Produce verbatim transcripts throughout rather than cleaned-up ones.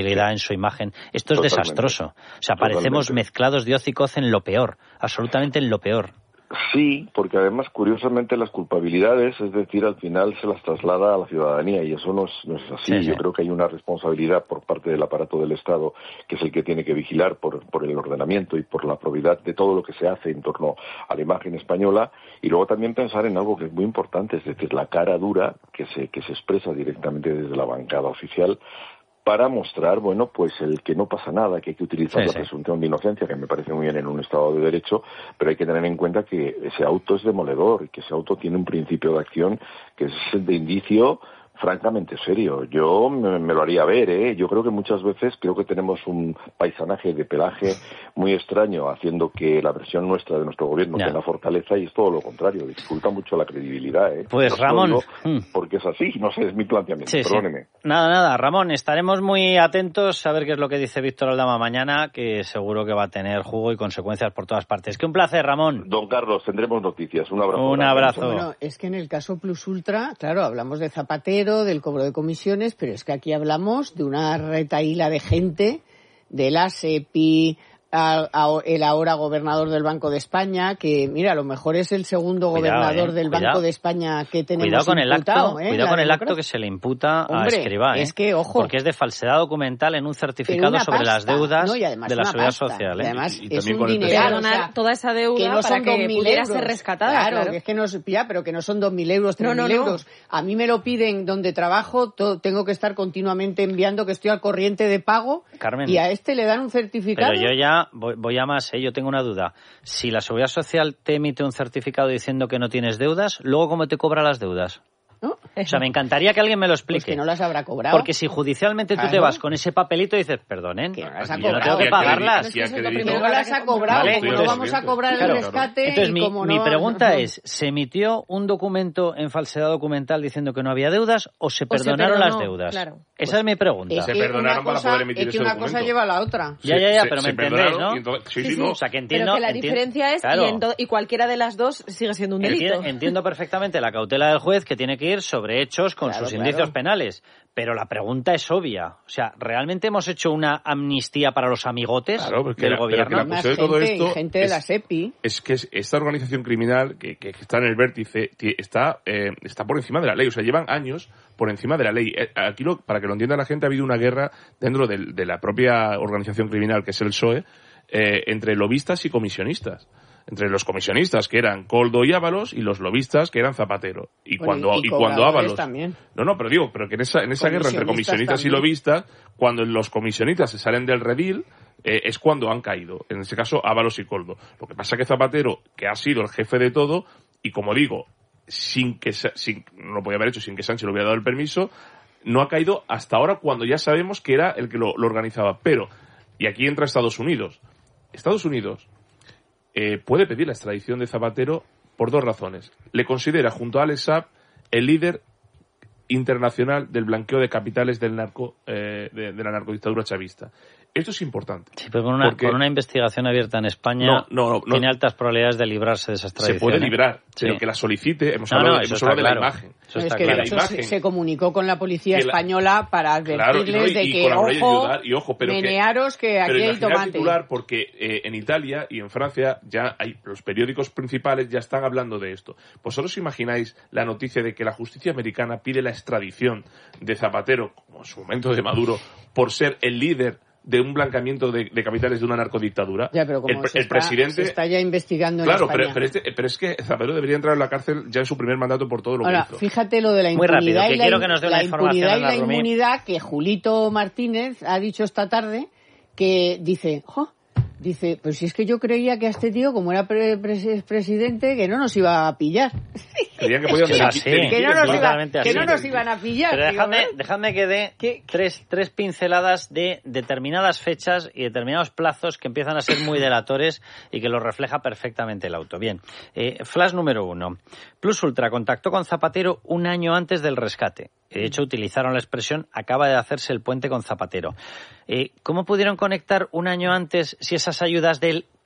credibilidad en su imagen. Esto es Totalmente. desastroso. O sea, parecemos Totalmente. mezclados de hoz y coz en lo peor, absolutamente en lo peor. Sí, porque además, curiosamente, las culpabilidades, es decir, al final se las traslada a la ciudadanía y eso no es, no es así. Sí, sí. Yo creo que hay una responsabilidad por parte del aparato del Estado, que es el que tiene que vigilar por, por el ordenamiento y por la probidad de todo lo que se hace en torno a la imagen española, y luego también pensar en algo que es muy importante, es decir, la cara dura que se, que se expresa directamente desde la bancada oficial, para mostrar, bueno, pues el que no pasa nada, que hay que utilizar sí, la sí. presunción de inocencia, que me parece muy bien en un Estado de Derecho, pero hay que tener en cuenta que ese auto es demoledor y que ese auto tiene un principio de acción que es el de indicio francamente serio. Yo me, me lo haría ver, ¿eh? Yo creo que muchas veces creo que tenemos un paisanaje de pelaje muy extraño, haciendo que la versión nuestra de nuestro gobierno ya. tenga fortaleza, y es todo lo contrario, dificulta mucho la credibilidad, ¿eh? Pues no Ramón... Porque es así, no sé, es mi planteamiento, sí, perdóneme. Sí. Nada, nada, Ramón, estaremos muy atentos a ver qué es lo que dice Víctor Aldama mañana, que seguro que va a tener jugo y consecuencias por todas partes. Que un placer, Ramón. Don Carlos, tendremos noticias. Un abrazo. Un abrazo. Bueno, es que en el caso Plus Ultra, claro, hablamos de Zapatero, del cobro de comisiones, pero es que aquí hablamos de una retahíla de gente, de la SEPI, a, a, el ahora gobernador del Banco de España, que mira, a lo mejor es el segundo cuidado, gobernador eh, del cuidado. Banco de España que tenemos cuidado con imputado. El acto, ¿eh? Cuidado con el acto que se le imputa Hombre, a Escrivá, ¿eh? Es que, ojo. Porque es de falsedad documental en un certificado sobre las deudas no, de la Seguridad Social. ¿eh? Y además y, y es un dinero, o sea, toda esa deuda que no para que pudiera euros. ser rescatada. Claro, claro. Que es que no, ya, pero que no son dos mil euros, tres mil no, no, euros. No. A mí me lo piden donde trabajo, to, tengo que estar continuamente enviando que estoy al corriente de pago, Carmen, y a este le dan un certificado. Pero yo ya voy, voy a más, ¿eh? Yo tengo una duda. Si la Seguridad Social te emite un certificado diciendo que no tienes deudas, ¿luego cómo te cobra las deudas? ¿No? O sea, me encantaría que alguien me lo explique. Pues que no las habrá cobrado. Porque si judicialmente claro. tú te vas con ese papelito y dices, perdonen, que no las yo no tengo que pagarlas. Que no las ha cobrado, ¿vale? Como no vamos a cobrar claro. el rescate. Entonces, y mi, como mi no pregunta no... es, ¿se emitió un documento en falsedad documental diciendo que no había deudas o se o perdonaron se las deudas? Claro. Esa pues, es mi pregunta. Es se perdonaron cosa, para poder emitir es que ese una documento. cosa lleva a la otra. Ya, ya, ya, se, pero se me entendéis, ¿no? Entonces, sí, sí, sí, sí. no. O sea, que entiendo... Pero que la entiendo, diferencia es, claro. y, en do, y cualquiera de las dos sigue siendo un delito. Entiendo, entiendo perfectamente la cautela del juez, que tiene que ir sobre hechos con claro, sus claro. indicios penales. Pero la pregunta es obvia. O sea, ¿realmente hemos hecho una amnistía para los amigotes claro, del la, gobierno? Pero que la cuestión de todo gente, esto gente de es, la SEPI. Es que es, esta organización criminal que, que está en el vértice está, eh, está por encima de la ley. O sea, llevan años por encima de la ley. Aquí, lo, para que lo entienda la gente, ha habido una guerra dentro de, de la propia organización criminal, que es el P S O E, eh, entre lobistas y comisionistas. Entre los comisionistas, que eran Koldo y Ábalos, y los lobistas, que eran Zapatero. Y bueno, cuando y, y cuando Ábalos... también. No, no, pero digo, pero que en esa, en esa guerra entre comisionistas también. y lobistas, cuando los comisionistas se salen del redil, eh, es cuando han caído. En ese caso, Ábalos y Koldo. Lo que pasa es que Zapatero, que ha sido el jefe de todo, y como digo, sin que sin, no lo podía haber hecho sin que Sánchez le hubiera dado el permiso, no ha caído hasta ahora, cuando ya sabemos que era el que lo, lo organizaba. Pero, y aquí entra Estados Unidos. Estados Unidos eh, puede pedir la extradición de Zapatero por dos razones. Le considera, junto a Alex Saab, el líder internacional del blanqueo de capitales del narco eh, de, de la narcodictadura chavista. Esto es importante. Sí, pero con una, porque... con una investigación abierta en España no, no, no, tiene no. altas probabilidades de librarse de esa extradición. Se puede librar, sí. pero que la solicite. Hemos no, hablado, no, hemos hablado de claro. la imagen. Eso es está que claro. de hecho imagen. se comunicó con la policía que la... española para advertirles claro, no, y, de y que, ojo, y ayudar, y ojo pero menearos que, que aquí hay tomate. El titular porque eh, en Italia y en Francia ya hay los periódicos principales ya están hablando de esto. ¿Vosotros imagináis la noticia de que la justicia americana pide la extradición de Zapatero, como en su momento de Maduro, por ser el líder de un blanqueamiento de, de capitales de una narcodictadura? Ya, pero como el, se, el está, presidente se está ya investigando claro, en España. Claro, pero, pero, este, pero es que Zapatero debería entrar en la cárcel ya en su primer mandato por todo lo Ahora, que hizo. Fíjate lo de la Muy impunidad rápido, que y la, quiero que nos dé la una impunidad y la Rumi. inmunidad que Julito Martínez ha dicho esta tarde, que dice, ¡oh! Dice, pues si es que yo creía que a este tío, como era pre pre presidente, que no nos iba a pillar. Creían que podían es que, delinquir, que, no nos, iba, que que no nos iban a pillar. Pero dejadme, digo, dejadme que dé tres, tres pinceladas de determinadas fechas y determinados plazos que empiezan a ser muy delatores y que lo refleja perfectamente el auto. Bien, eh, flash número uno. Plus Ultra contactó con Zapatero un año antes del rescate. De hecho, utilizaron la expresión acaba de hacerse el puente con Zapatero. Eh, ¿Cómo pudieron conectar un año antes si esas ayudas del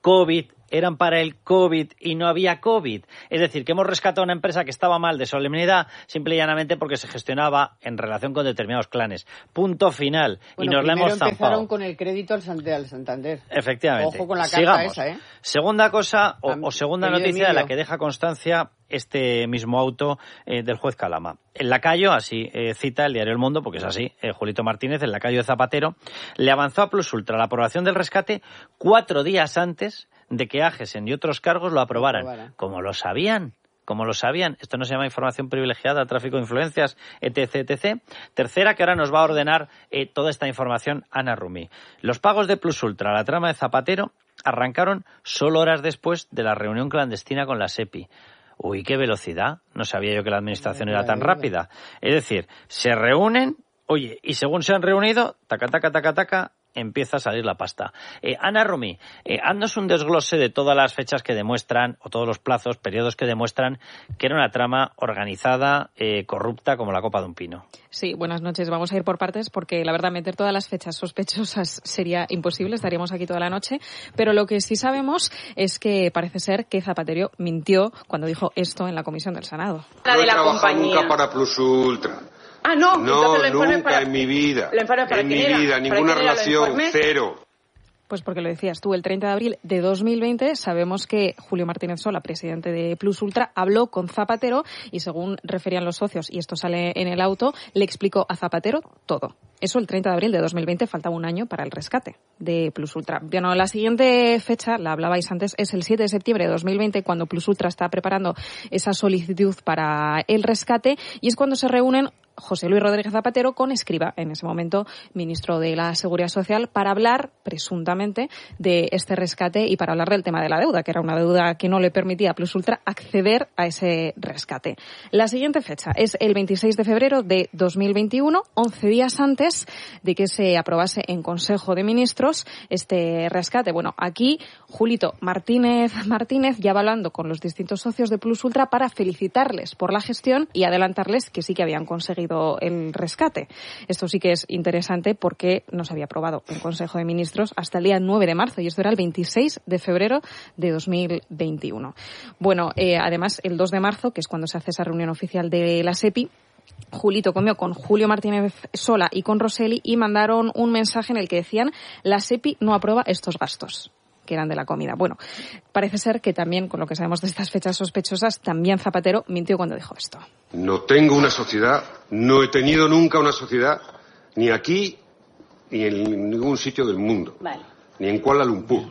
COVID, eran para el COVID y no había COVID. Es decir, que hemos rescatado una empresa que estaba mal de solemnidad simple y llanamente porque se gestionaba en relación con determinados clanes. Punto final. Bueno, y nos la hemos zampado. Empezaron con el crédito al Santander. Efectivamente. Ojo con la carta Sigamos. esa, ¿eh? Segunda cosa, o, o segunda Emilio, noticia de Emilio. la que deja constancia este mismo auto eh, del juez Calama. El lacayo, así eh, cita el diario El Mundo, porque es así, eh, Julito Martínez, el lacayo de Zapatero, le avanzó a Plus Ultra la aprobación del rescate cuatro días antes de que Agesen y otros cargos lo aprobaran. Aprobara. Como lo sabían, como lo sabían. Esto no se llama información privilegiada, tráfico de influencias, etc, etcétera. Tercera, que ahora nos va a ordenar eh, toda esta información Ana Rumi. Los pagos de Plus Ultra, la trama de Zapatero, arrancaron solo horas después de la reunión clandestina con la SEPI. Uy, qué velocidad. No sabía yo que la administración era tan rápida. Es decir, se reúnen, oye, y según se han reunido, taca, taca, taca, taca, empieza a salir la pasta. Eh, Ana Rumi, eh, haznos un desglose de todas las fechas que demuestran, o todos los plazos, periodos que demuestran que era una trama organizada, eh, corrupta, como la copa de un pino. Sí, buenas noches. Vamos a ir por partes porque, la verdad, meter todas las fechas sospechosas sería imposible. Estaríamos aquí toda la noche. Pero lo que sí sabemos es que parece ser que Zapatero mintió cuando dijo esto en la comisión del Senado. La de la no he trabajado compañía. nunca para Plus Ultra. Ah, no, No, entonces lo informe nunca para... en mi vida. ¿Lo informe para En mi quién era? vida, ¿Para ninguna quién era los relación, informes? cero. Pues porque lo decías tú, el treinta de abril de dos mil veinte sabemos que Julio Martínez Sola, presidente de Plus Ultra, habló con Zapatero y, según referían los socios, y esto sale en el auto, le explicó a Zapatero todo. Eso el treinta de abril de dos mil veinte, faltaba un año para el rescate de Plus Ultra. Bueno, la siguiente fecha, la hablabais antes, es el siete de septiembre de dos mil veinte, cuando Plus Ultra está preparando esa solicitud para el rescate, y es cuando se reúnen José Luis Rodríguez Zapatero con Escrivá, en ese momento ministro de la Seguridad Social, para hablar presuntamente de este rescate y para hablar del tema de la deuda, que era una deuda que no le permitía a Plus Ultra acceder a ese rescate. La siguiente fecha es el veintiséis de febrero de dos mil veintiuno, once días antes de que se aprobase en Consejo de Ministros este rescate. Bueno, aquí Julito Martínez Martínez ya va hablando con los distintos socios de Plus Ultra para felicitarles por la gestión y adelantarles que sí que habían conseguido el rescate. Esto sí que es interesante porque no se había aprobado en Consejo de Ministros hasta el día nueve de marzo y esto era el veintiséis de febrero de dos mil veintiuno. Bueno, eh, además el dos de marzo, que es cuando se hace esa reunión oficial de la SEPI, Julito comió con Julio Martínez Sola y con Rosselli y mandaron un mensaje en el que decían: la SEPI no aprueba estos gastos, que eran de la comida. Bueno, parece ser que también, con lo que sabemos de estas fechas sospechosas, también Zapatero mintió cuando dijo esto. No tengo una sociedad, no he tenido nunca una sociedad, ni aquí, ni en ningún sitio del mundo. Vale. Ni en Kuala Lumpur.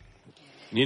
Ni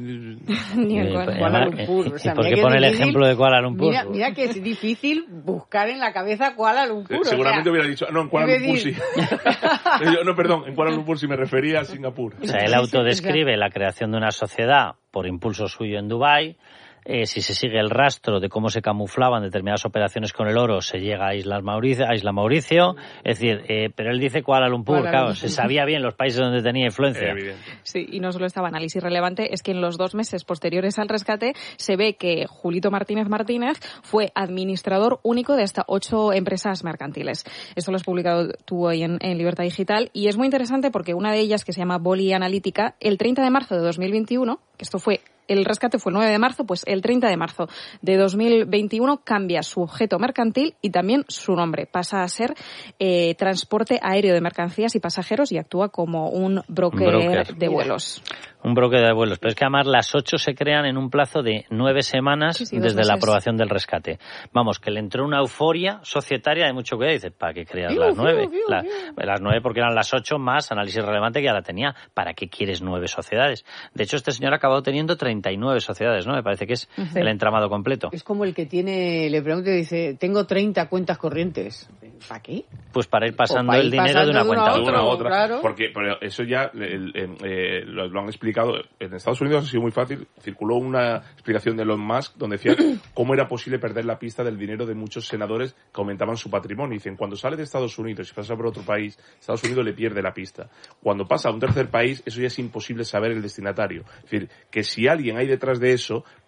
en Eh, Kuala Lumpur. O sea, ¿Y por mira qué que pone el difícil. ejemplo de Kuala Lumpur? Mira, mira que es difícil buscar en la cabeza Kuala Lumpur. Seguramente o sea, hubiera dicho, no, en Kuala Lumpur sí. Yo, no, perdón, en Kuala Lumpur sí me refería a Singapur. O sea, él autodescribe la creación de una sociedad por impulso suyo en Dubái. Eh, si se sigue el rastro de cómo se camuflaban determinadas operaciones con el oro, se llega a Islas Mauricio, a Isla Mauricio. Es decir, eh, pero él dice Kuala Lumpur, Kuala claro, Lumpur. se sabía bien los países donde tenía influencia. Evidente. Sí, y no solo estaba análisis relevante, es que en los dos meses posteriores al rescate se ve que Julito Martínez Martínez fue administrador único de hasta ocho empresas mercantiles. Esto lo has publicado tú hoy en, en Libertad Digital y es muy interesante porque una de ellas, que se llama Boli Analítica, el treinta de marzo de dos mil veintiuno, que esto fue el rescate fue el nueve de marzo, pues el treinta de marzo de dos mil veintiuno cambia su objeto mercantil y también su nombre. Pasa a ser eh, Transporte Aéreo de Mercancías y Pasajeros y actúa como un broker, Un broker. de vuelos. Un broker de vuelos. Pero es que además las ocho se crean en un plazo de nueve semanas Sí, sí, dos desde meses. la aprobación del rescate. Vamos, que le entró una euforia societaria de mucho cuidado. Dice, ¿para qué creas Fiu, las fiu, nueve? fiu, La- fiu. las nueve porque eran las ocho más análisis relevante que ya la tenía. ¿Para qué quieres nueve sociedades? De hecho, este señor ha acabado teniendo treinta y nueve sociedades, ¿no? Me parece que es el entramado completo. es como el que tiene, le pregunto y dice, tengo treinta cuentas corrientes. ¿Para qué? Pues para ir pasando para ir el dinero pasando de una de una cuenta a a De otra. una a Otro, otra. claro. Porque pero eso ya el- el- eh, lo, lo han explicado. En Estados Unidos ha sido muy fácil. Circuló una explicación de Elon Musk donde decía cómo era posible perder la pista del dinero de muchos senadores que aumentaban su patrimonio. Dicen, cuando sale de Estados Unidos y pasa por otro país, Estados Unidos le pierde la pista. Cuando pasa a un tercer país, eso ya es imposible saber el destinatario. Es decir, que si alguien hay detrás de eso,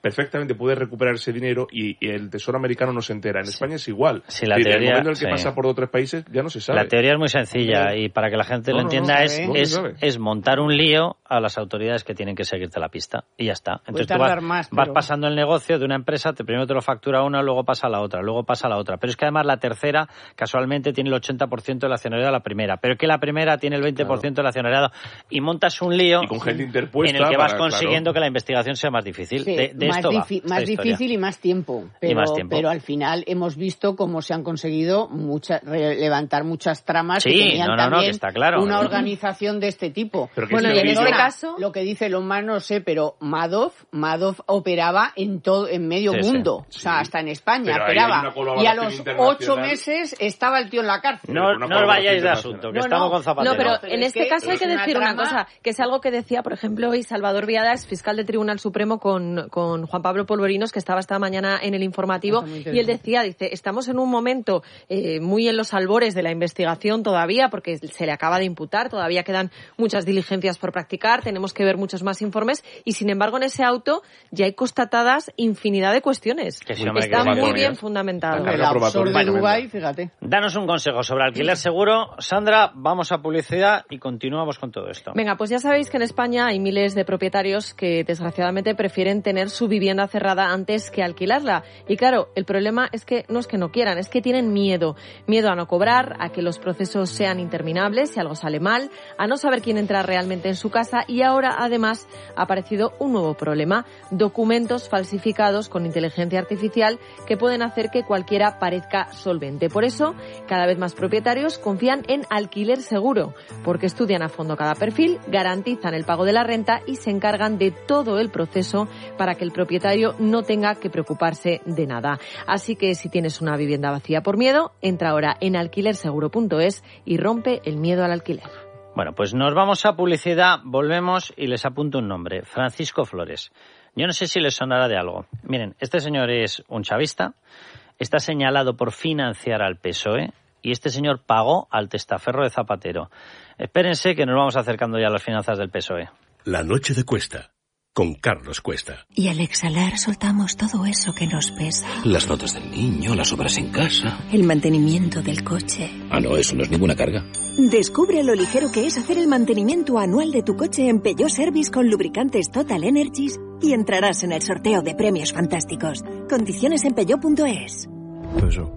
perfectamente puede recuperar ese dinero y, y el Tesoro americano no se entera. En sí. España es igual. Sí, la teoría, en el momento en el que sí. pasa por otros países ya no se sabe. La teoría es muy sencilla no, y para que la gente no, lo entienda no, no, es, no es, es montar un lío a las autoridades que tienen que seguirte la pista y ya está. Entonces tú vas, más, pero... vas pasando el negocio de una empresa, te, primero te lo factura una, luego pasa a la otra, luego pasa a la otra. Pero es que además la tercera casualmente tiene el ochenta por ciento del accionariado de la primera, pero que la primera tiene el veinte por ciento claro. del accionariado y montas un lío y con gente interpuesta en el que vas para, consiguiendo claro. que la investigación sea más difícil. Sí, de, de más esto difi- va, más difícil y más tiempo. Pero, y más tiempo. Pero al final hemos visto cómo se han conseguido mucha, re- levantar muchas tramas sí, que tenían no, no, también no, que está claro. una organización de este tipo. Bueno, y en este caso... Lo que dice Lomar no sé, pero Madoff, Madoff operaba en todo, en medio sí, mundo. Sí. O sea, hasta en España pero operaba. Y a los ocho meses estaba el tío en la cárcel. No, no os vayáis de asunto, que no, estamos no, con Zapatero. No, pero, pero en este que caso hay que decir una, una cosa, que es algo que decía, por ejemplo, hoy Salvador Viadas, fiscal del Tribunal Supremo, con, con Juan Pablo Polvorinos, que estaba esta mañana en el informativo, y él decía, dice, estamos en un momento eh, muy en los albores de la investigación todavía, porque se le acaba de imputar, todavía quedan muchas diligencias por practicar, tenemos que ver muchos más informes, y sin embargo en ese auto ya hay constatadas infinidad de cuestiones. Que sí, hombre, Está que muy bien fundamentado. El absurdo de Dubái, fíjate. Danos un consejo sobre alquiler seguro. Sandra, vamos a publicidad y continuamos con todo esto. Venga, pues ya sabéis que en España hay miles de propietarios que desgraciadamente prefieren tener su vivienda cerrada antes que alquilarla. Y claro, el problema es que no es que no quieran, es que tienen miedo. Miedo a no cobrar, a que los procesos sean interminables si algo sale mal, a no saber quién entra realmente en su casa y ahora además ha aparecido un nuevo problema, documentos falsificados con inteligencia artificial que pueden hacer que cualquiera parezca solvente. Por eso, cada vez más propietarios confían en Alquiler Seguro, porque estudian a fondo cada perfil, garantizan el pago de la renta y se encargan de todo el proceso para que el propietario no tenga que preocuparse de nada. Así que si tienes una vivienda vacía por miedo, entra ahora en alquiler seguro punto es y rompe el miedo al alquiler. Bueno, pues nos vamos a publicidad, volvemos y les apunto un nombre, Francisco Flores. Yo no sé si les sonará de algo. Miren, este señor es un chavista, está señalado por financiar al P S O E y este señor pagó al testaferro de Zapatero. Espérense que nos vamos acercando ya a las finanzas del P S O E. La noche de Cuesta, con Carlos Cuesta. Y al exhalar soltamos todo eso que nos pesa. Las notas del niño, las obras en casa. El mantenimiento del coche. Ah, no, eso no es ninguna carga. Descubre lo ligero que es hacer el mantenimiento anual de tu coche en Peugeot Service con lubricantes Total Energies y entrarás en el sorteo de premios fantásticos. Condiciones en peugeot punto es. Eso.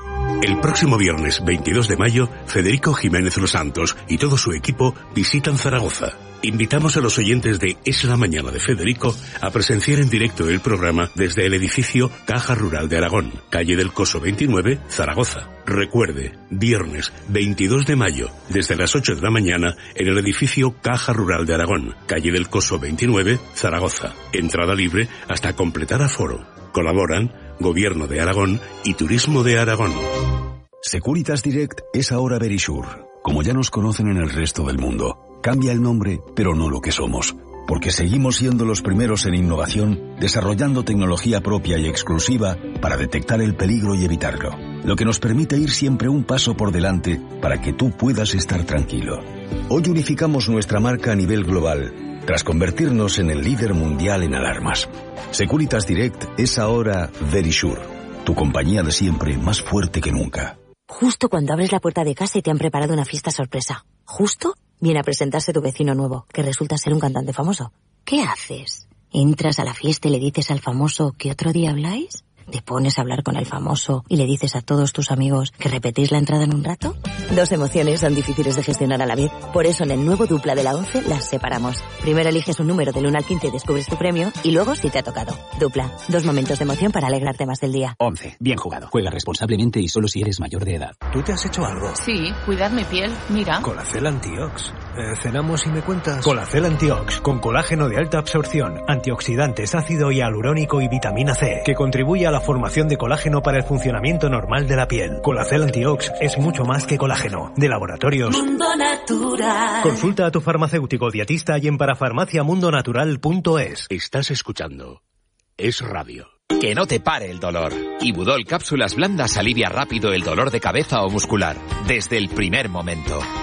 El próximo viernes veintidós de mayo, Federico Jiménez Los Santos y todo su equipo visitan Zaragoza. Invitamos a los oyentes de Es la Mañana de Federico a presenciar en directo el programa desde el edificio Caja Rural de Aragón, calle del Coso veintinueve, Zaragoza. Recuerde, viernes veintidós de mayo, desde las ocho de la mañana, en el edificio Caja Rural de Aragón, calle del Coso veintinueve, Zaragoza. Entrada libre hasta completar aforo. Colaboran Gobierno de Aragón y Turismo de Aragón. Securitas Direct es ahora Verisure, como ya nos conocen en el resto del mundo. Cambia el nombre, pero no lo que somos, porque seguimos siendo los primeros en innovación, desarrollando tecnología propia y exclusiva para detectar el peligro y evitarlo, lo que nos permite ir siempre un paso por delante para que tú puedas estar tranquilo. Hoy unificamos nuestra marca a nivel global, tras convertirnos en el líder mundial en alarmas. Securitas Direct es ahora Verisure, tu compañía de siempre más fuerte que nunca. Justo cuando abres la puerta de casa y te han preparado una fiesta sorpresa. Justo viene a presentarse tu vecino nuevo, que resulta ser un cantante famoso. ¿Qué haces? ¿Entras a la fiesta y le dices al famoso que otro día habláis? ¿Te pones a hablar con el famoso y le dices a todos tus amigos que repetís la entrada en un rato? Dos emociones son difíciles de gestionar a la vez. Por eso en el nuevo Dupla de la once las separamos. Primero eliges un número del uno al quince y descubres tu premio, y luego si te ha tocado. Dupla, dos momentos de emoción para alegrarte más del día. once. Bien jugado. Juega responsablemente y solo si eres mayor de edad. ¿Tú te has hecho algo? Sí, cuidar mi piel. Mira. Colacel Antiox. Eh, ¿Cenamos y me cuentas? Colacel Antiox, con colágeno de alta absorción, antioxidantes, ácido hialurónico y vitamina C, que contribuye a la formación de colágeno para el funcionamiento normal de la piel. Colacel Antiox es mucho más que colágeno. De Laboratorios Mundo Natural. Consulta a tu farmacéutico dietista y en parafarmacia mundo natural punto es. Estás escuchando Es Radio. Que no te pare el dolor. Ibudol Cápsulas Blandas alivia rápido el dolor de cabeza o muscular, desde el primer momento.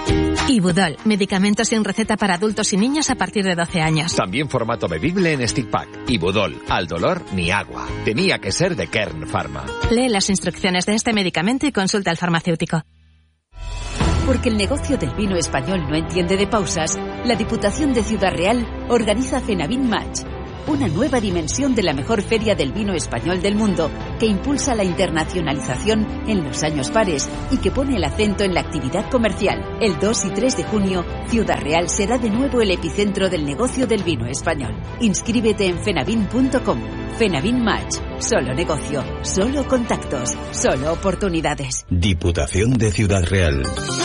Ibudol, medicamentos sin receta para adultos y niños a partir de doce años. También formato bebible en stick pack. Ibudol, al dolor ni agua. Tenía que ser de Kern Pharma. Lee las instrucciones de este medicamento y consulta al farmacéutico. Porque el negocio del vino español no entiende de pausas, la Diputación de Ciudad Real organiza Fenavin Match, una nueva dimensión de la mejor feria del vino español del mundo, que impulsa la internacionalización en los años pares y que pone el acento en la actividad comercial. El dos y tres de junio, Ciudad Real será de nuevo el epicentro del negocio del vino español. Inscríbete en fenavin punto com. Fenavin Match. Solo negocio, solo contactos, solo oportunidades. Diputación de Ciudad Real.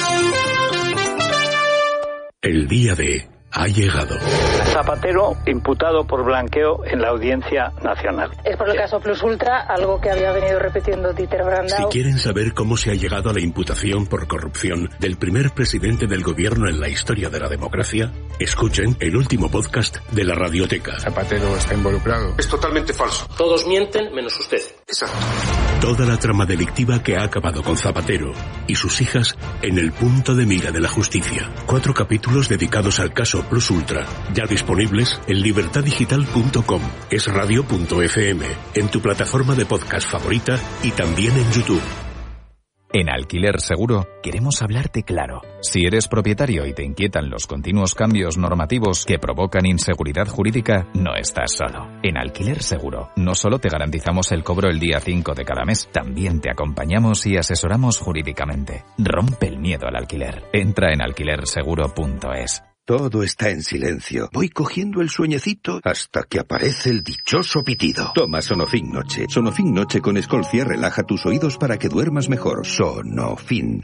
El día de ha llegado. Zapatero imputado por blanqueo en la Audiencia Nacional. Es por el caso Plus Ultra, algo que había venido repitiendo Dieter Brandau. Si quieren saber cómo se ha llegado a la imputación por corrupción del primer presidente del gobierno en la historia de la democracia, escuchen el último podcast de la Radioteca. Zapatero está involucrado. Es totalmente falso. Todos mienten menos usted. Exacto. Toda la trama delictiva que ha acabado con Zapatero y sus hijas en el punto de mira de la justicia. Cuatro capítulos dedicados al caso Plus Ultra, ya disponibles en libertad digital punto com, esradio punto efe eme, en tu plataforma de podcast favorita y también en YouTube. En Alquiler Seguro queremos hablarte claro. Si eres propietario y te inquietan los continuos cambios normativos que provocan inseguridad jurídica, no estás solo. En Alquiler Seguro no solo te garantizamos el cobro el día cinco de cada mes, también te acompañamos y asesoramos jurídicamente. Rompe el miedo al alquiler. Entra en alquiler seguro punto es. Todo está en silencio. Voy cogiendo el sueñecito hasta que aparece el dichoso pitido. Toma Sonofin Noche. Sonofin Noche con Escolcia relaja tus oídos para que duermas mejor. Sonofin.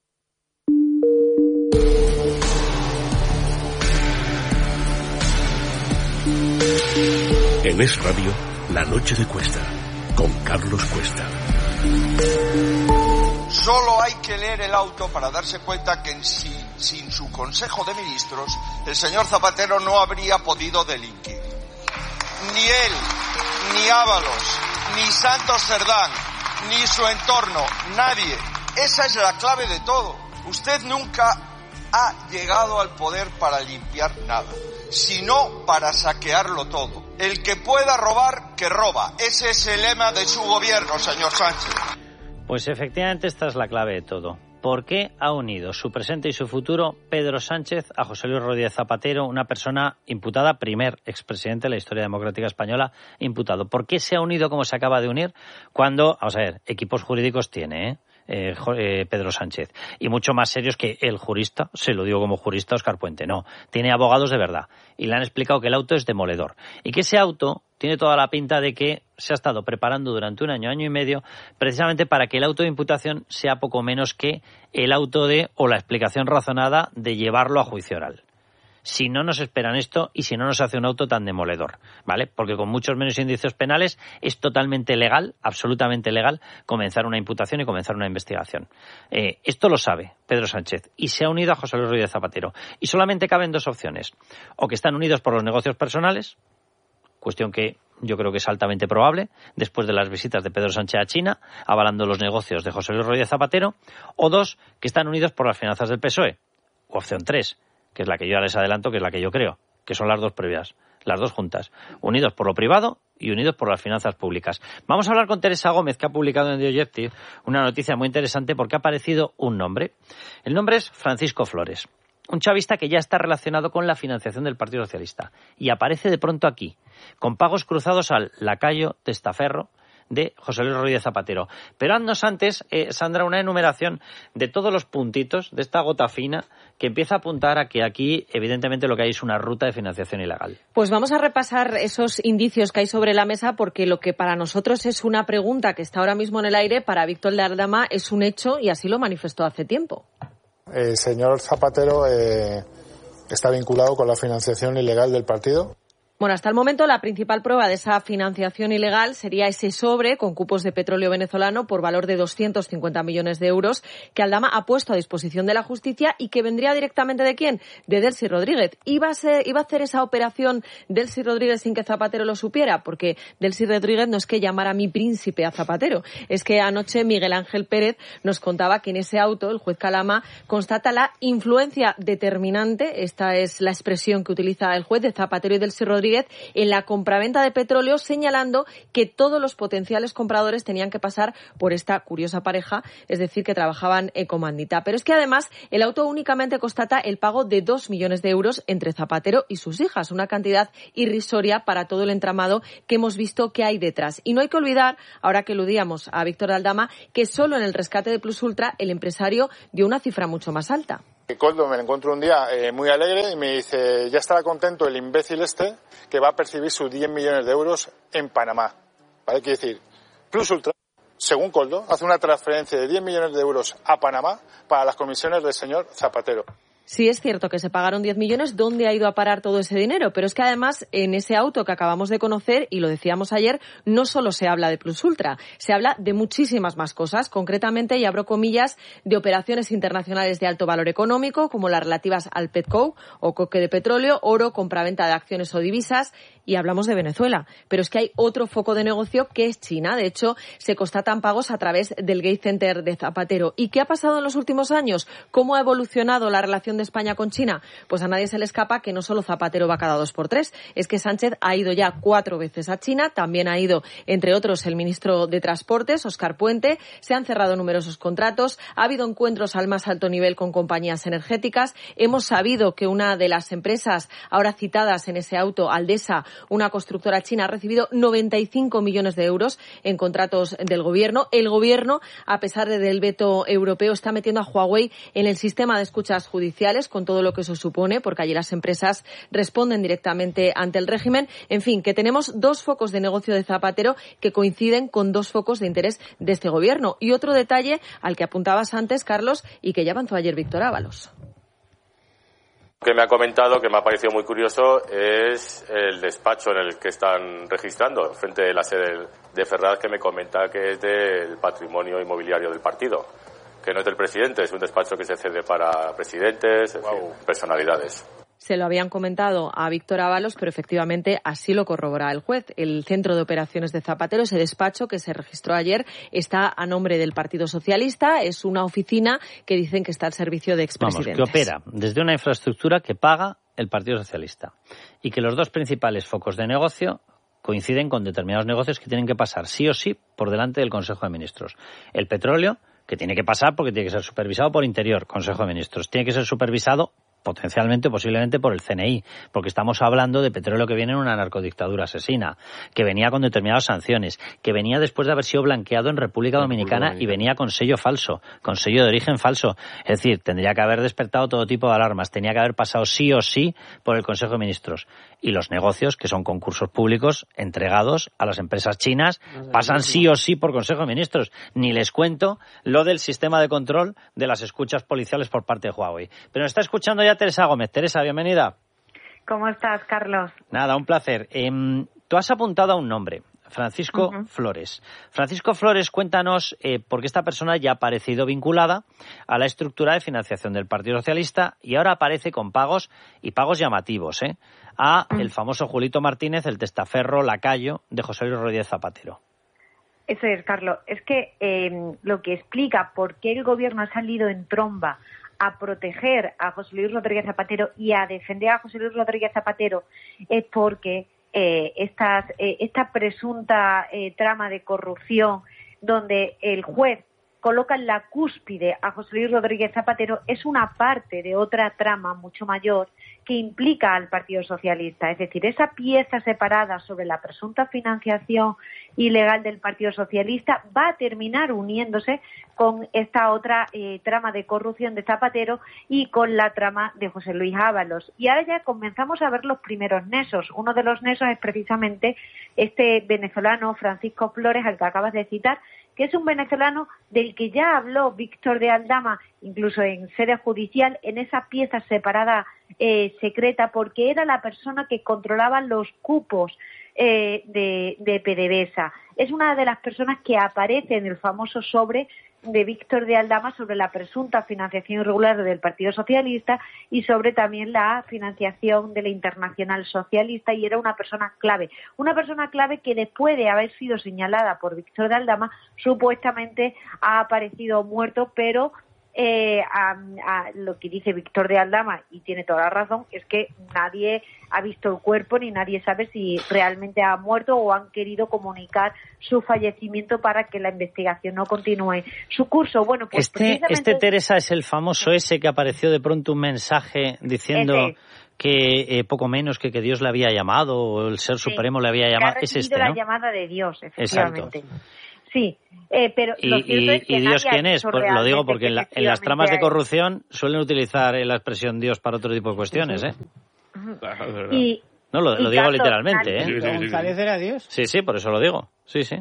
En Es Radio, La Noche de Cuesta, con Carlos Cuesta. Solo hay que leer el auto para darse cuenta que en sí, sin su Consejo de Ministros, el señor Zapatero no habría podido delinquir. Ni él, ni Ábalos, ni Santos Cerdán, ni su entorno, nadie. Esa es la clave de todo. Usted nunca ha llegado al poder para limpiar nada, sino para saquearlo todo. El que pueda robar, que roba. Ese es el lema de su gobierno, señor Sánchez. Pues efectivamente esta es la clave de todo. ¿Por qué ha unido su presente y su futuro Pedro Sánchez a José Luis Rodríguez Zapatero, una persona imputada, primer expresidente de la historia democrática española, imputado? ¿Por qué se ha unido como se acaba de unir cuando, vamos a ver, equipos jurídicos tiene, ¿eh? Eh, eh, Pedro Sánchez, y mucho más serios que el jurista, se lo digo como jurista, Óscar Puente, no, tiene abogados de verdad, y le han explicado que el auto es demoledor, y que ese auto tiene toda la pinta de que se ha estado preparando durante un año, año y medio, precisamente para que el auto de imputación sea poco menos que el auto de, o la explicación razonada de llevarlo a juicio oral. Si no nos esperan esto y si no nos hace un auto tan demoledor, ¿vale? Porque con muchos menos indicios penales es totalmente legal, absolutamente legal, comenzar una imputación y comenzar una investigación. Eh, esto lo sabe Pedro Sánchez y se ha unido a José Luis Rodríguez Zapatero. Y solamente caben dos opciones. O que están unidos por los negocios personales, cuestión que yo creo que es altamente probable, después de las visitas de Pedro Sánchez a China, avalando los negocios de José Luis Rodríguez Zapatero. O dos, que están unidos por las finanzas del P S O E. O opción tres, que es la que yo ya les adelanto, que es la que yo creo, que son las dos previas, las dos juntas, unidos por lo privado y unidos por las finanzas públicas. Vamos a hablar con Teresa Gómez, que ha publicado en The Objective una noticia muy interesante porque ha aparecido un nombre. El nombre es Francisco Flores, un chavista que ya está relacionado con la financiación del Partido Socialista y aparece de pronto aquí, con pagos cruzados al lacayo testaferro de José Luis Rodríguez Zapatero. Pero haznos antes, eh, Sandra, una enumeración de todos los puntitos de esta gota fina que empieza a apuntar a que aquí, evidentemente, lo que hay es una ruta de financiación ilegal. Pues vamos a repasar esos indicios que hay sobre la mesa, porque lo que para nosotros es una pregunta que está ahora mismo en el aire, para Víctor Lardama es un hecho y así lo manifestó hace tiempo. El señor Zapatero eh, está vinculado con la financiación ilegal del partido. Bueno, hasta el momento la principal prueba de esa financiación ilegal sería ese sobre con cupos de petróleo venezolano por valor de doscientos cincuenta millones de euros que Aldama ha puesto a disposición de la justicia y que vendría directamente ¿de quién? De Delcy Rodríguez. ¿Iba a, ser, iba a hacer esa operación Delcy Rodríguez sin que Zapatero lo supiera? Porque Delcy Rodríguez no es que llamara a mi príncipe a Zapatero, es que anoche Miguel Ángel Pérez nos contaba que en ese auto el juez Calama constata la influencia determinante, esta es la expresión que utiliza el juez, de Zapatero y Delcy Rodríguez en la compraventa de petróleo, señalando que todos los potenciales compradores tenían que pasar por esta curiosa pareja, es decir, que trabajaban en comandita. Pero es que además el auto únicamente constata el pago de dos millones de euros entre Zapatero y sus hijas, una cantidad irrisoria para todo el entramado que hemos visto que hay detrás. Y no hay que olvidar, ahora que eludíamos a Víctor Aldama, que solo en el rescate de Plus Ultra el empresario dio una cifra mucho más alta. Coldo me lo encuentro un día eh, muy alegre y me dice, ya estará contento el imbécil este que va a percibir sus diez millones de euros en Panamá. ¿Vale? Quiere decir, Plus Ultra, según Coldo, hace una transferencia de diez millones de euros a Panamá para las comisiones del señor Zapatero. Sí, es cierto que se pagaron diez millones. ¿Dónde ha ido a parar todo ese dinero? Pero es que además en ese auto que acabamos de conocer, y lo decíamos ayer, no solo se habla de Plus Ultra, se habla de muchísimas más cosas. Concretamente, y abro comillas, de operaciones internacionales de alto valor económico, como las relativas al Petco o coque de petróleo, oro, compraventa de acciones o divisas, y hablamos de Venezuela. Pero es que hay otro foco de negocio que es China. De hecho, se constatan pagos a través del Gate Center de Zapatero. ¿Y qué ha pasado en los últimos años? ¿Cómo ha evolucionado la relación de España con China? Pues a nadie se le escapa que no solo Zapatero va cada dos por tres. Es que Sánchez ha ido ya cuatro veces a China. También ha ido, entre otros, el ministro de Transportes, Óscar Puente. Se han cerrado numerosos contratos. Ha habido encuentros al más alto nivel con compañías energéticas. Hemos sabido que una de las empresas ahora citadas en ese auto, Aldesa, una constructora china, ha recibido noventa y cinco millones de euros en contratos del gobierno. El gobierno, a pesar del veto europeo, está metiendo a Huawei en el sistema de escuchas judiciales, con todo lo que eso supone, porque allí las empresas responden directamente ante el régimen. En fin, que tenemos dos focos de negocio de Zapatero que coinciden con dos focos de interés de este gobierno. Y otro detalle al que apuntabas antes, Carlos, y que ya avanzó ayer Víctor Ábalos. Lo que me ha comentado, que me ha parecido muy curioso, es el despacho en el que están registrando, frente de la sede de Ferraz, que me comenta que es del patrimonio inmobiliario del partido, que no es del presidente, es un despacho que se cede para presidentes, en fin, personalidades. Se lo habían comentado a Víctor Ábalos, pero efectivamente así lo corrobora el juez. El Centro de Operaciones de Zapatero, ese despacho que se registró ayer, está a nombre del Partido Socialista. Es una oficina que dicen que está al servicio de expresidentes. Vamos, que opera desde una infraestructura que paga el Partido Socialista. Y que los dos principales focos de negocio coinciden con determinados negocios que tienen que pasar sí o sí por delante del Consejo de Ministros. El petróleo, que tiene que pasar porque tiene que ser supervisado por Interior, Consejo de Ministros. Tiene que ser supervisado potencialmente, posiblemente por el C N I, porque estamos hablando de petróleo que viene en una narcodictadura asesina, que venía con determinadas sanciones, que venía después de haber sido blanqueado en República Dominicana y venía con sello falso, con sello de origen falso. Es decir, tendría que haber despertado todo tipo de alarmas, tenía que haber pasado sí o sí por el Consejo de Ministros. Y los negocios, que son concursos públicos entregados a las empresas chinas, pasan sí o sí por Consejo de Ministros. Ni les cuento lo del sistema de control de las escuchas policiales por parte de Huawei. Pero está escuchando ya Teresa Gómez. Teresa, bienvenida. ¿Cómo estás, Carlos? Nada, un placer. Eh, tú has apuntado a un nombre, Francisco uh-huh. Flores. Francisco Flores, cuéntanos eh, por qué esta persona ya ha aparecido vinculada a la estructura de financiación del Partido Socialista y ahora aparece con pagos y pagos llamativos, ¿eh? a uh-huh. el famoso Julito Martínez, el testaferro lacayo de José Luis Rodríguez Zapatero. Eso es, Carlos. Es que eh, lo que explica por qué el gobierno ha salido en tromba a proteger a José Luis Rodríguez Zapatero y a defender a José Luis Rodríguez Zapatero es porque eh, estas, eh, esta presunta eh, trama de corrupción donde el juez coloca en la cúspide a José Luis Rodríguez Zapatero es una parte de otra trama mucho mayor que implica al Partido Socialista. Es decir, esa pieza separada sobre la presunta financiación ilegal del Partido Socialista va a terminar uniéndose con esta otra eh, trama de corrupción de Zapatero y con la trama de José Luis Ábalos. Y ahora ya comenzamos a ver los primeros nexos. Uno de los nexos es precisamente este venezolano Francisco Flores, al que acabas de citar, que es un venezolano del que ya habló Víctor de Aldama, incluso en sede judicial, en esa pieza separada eh, secreta porque era la persona que controlaba los cupos eh, de, de PDVSA. Es una de las personas que aparece en el famoso sobre de Víctor de Aldama sobre la presunta financiación irregular del Partido Socialista y sobre también la financiación de la Internacional Socialista, y era una persona clave. Una persona clave que después de haber sido señalada por Víctor de Aldama, supuestamente ha aparecido muerto, pero Eh, a, a lo que dice Víctor de Aldama, y tiene toda la razón, es que nadie ha visto el cuerpo ni nadie sabe si realmente ha muerto o han querido comunicar su fallecimiento para que la investigación no continúe su curso. Bueno, pues este, precisamente... este Teresa es el famoso ese que apareció de pronto un mensaje diciendo ese. que eh, poco menos que que Dios le había llamado o el Ser Sí, Supremo le había llamado. que ha Es recibido este, ¿no? la llamada de Dios, efectivamente. Exacto. Sí, eh, pero ¿Y, lo cierto y, es que y Dios nadie ha quién es? dicho Pues lo digo realmente porque en, la- que en las tramas de efectivamente corrupción suelen utilizar la expresión Dios para otro tipo de cuestiones, ¿eh? hay- Y, No, lo, y lo digo Carlos, literalmente, nadie- ¿eh? ¿González era Dios? Sí, sí, por eso lo digo. Sí, sí.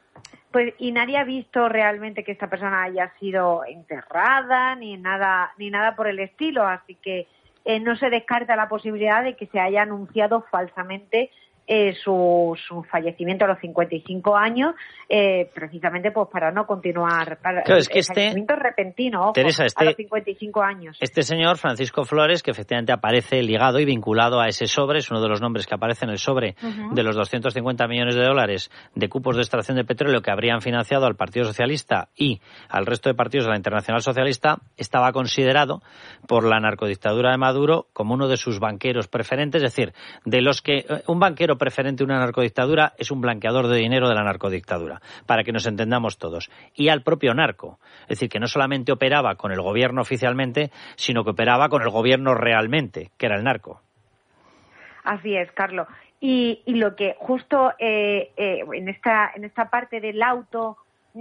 Pues y nadie ha visto realmente que esta persona haya sido enterrada ni nada ni nada por el estilo, así que eh, no se descarta la posibilidad de que se haya anunciado falsamente eh, su, su fallecimiento a los cincuenta y cinco años, eh, precisamente pues para no continuar, para Claro, es que el este- fallecimiento repentino, ojo, Teresa, este- a los cincuenta y cinco años. Este señor, Francisco Flores, que efectivamente aparece ligado y vinculado a ese sobre, es uno de los nombres que aparece en el sobre Ujú. de los doscientos cincuenta millones de dólares de cupos de extracción de petróleo que habrían financiado al Partido Socialista y al resto de partidos de la Internacional Socialista, estaba considerado por la narcodictadura de Maduro como uno de sus banqueros preferentes, es decir, de los que un banquero preferente de una narcodictadura es un blanqueador de dinero de la narcodictadura, para que nos entendamos todos, y al propio narco, es decir, que no solamente operaba con el gobierno oficialmente, sino que operaba con el gobierno realmente, que era el narco. Así es, Carlos. Y, y lo que justo eh, eh, en esta en esta parte del auto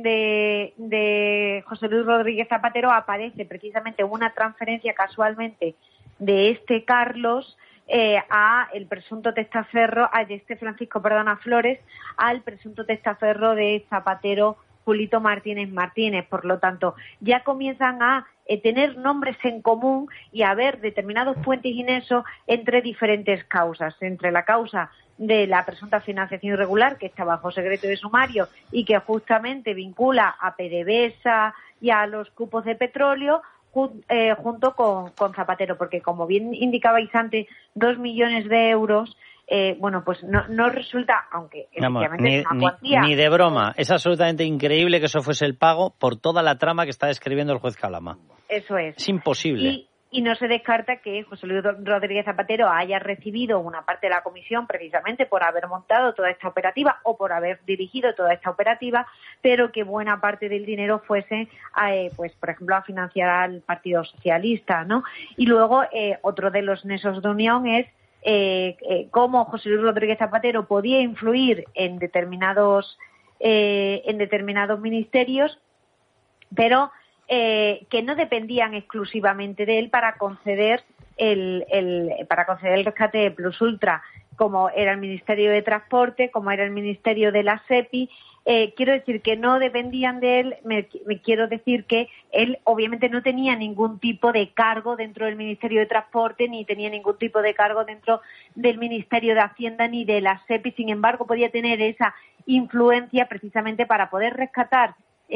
de, de José Luis Rodríguez Zapatero aparece precisamente una transferencia casualmente de este Carlos eh, a el presunto testaferro, a de este Francisco, perdona, Flores, al presunto testaferro de Zapatero, Julito Martínez Martínez. Por lo tanto, ya comienzan a eh, tener nombres en común y a haber determinados puentes y nexos entre diferentes causas, entre la causa de la presunta financiación irregular, que está bajo secreto de sumario y que justamente vincula a PDVSA y a los cupos de petróleo, ju- eh, junto con, con Zapatero, porque como bien indicabais antes, dos millones de euros, eh, bueno, pues no, no resulta, aunque Vamos, efectivamente ni, es una ni- cuantía. ni de broma. Es absolutamente increíble que eso fuese el pago por toda la trama que está describiendo el juez Calama. Eso es. Es imposible. Y, y no se descarta que José Luis Rodríguez Zapatero haya recibido una parte de la comisión precisamente por haber montado toda esta operativa o por haber dirigido toda esta operativa, pero que buena parte del dinero fuese, eh, pues por ejemplo, a financiar al Partido Socialista, ¿no? Y luego eh, otro de los nexos de unión es eh, eh, cómo José Luis Rodríguez Zapatero podía influir en determinados eh, en determinados ministerios, pero Eh, que no dependían exclusivamente de él para conceder el, el para conceder el rescate de Plus Ultra, como era el Ministerio de Transporte, como era el Ministerio de la SEPI. Eh, quiero decir que no dependían de él, me, me quiero decir que él obviamente no tenía ningún tipo de cargo dentro del Ministerio de Transporte, ni tenía ningún tipo de cargo dentro del Ministerio de Hacienda ni de la SEPI, sin embargo podía tener esa influencia precisamente para poder rescatar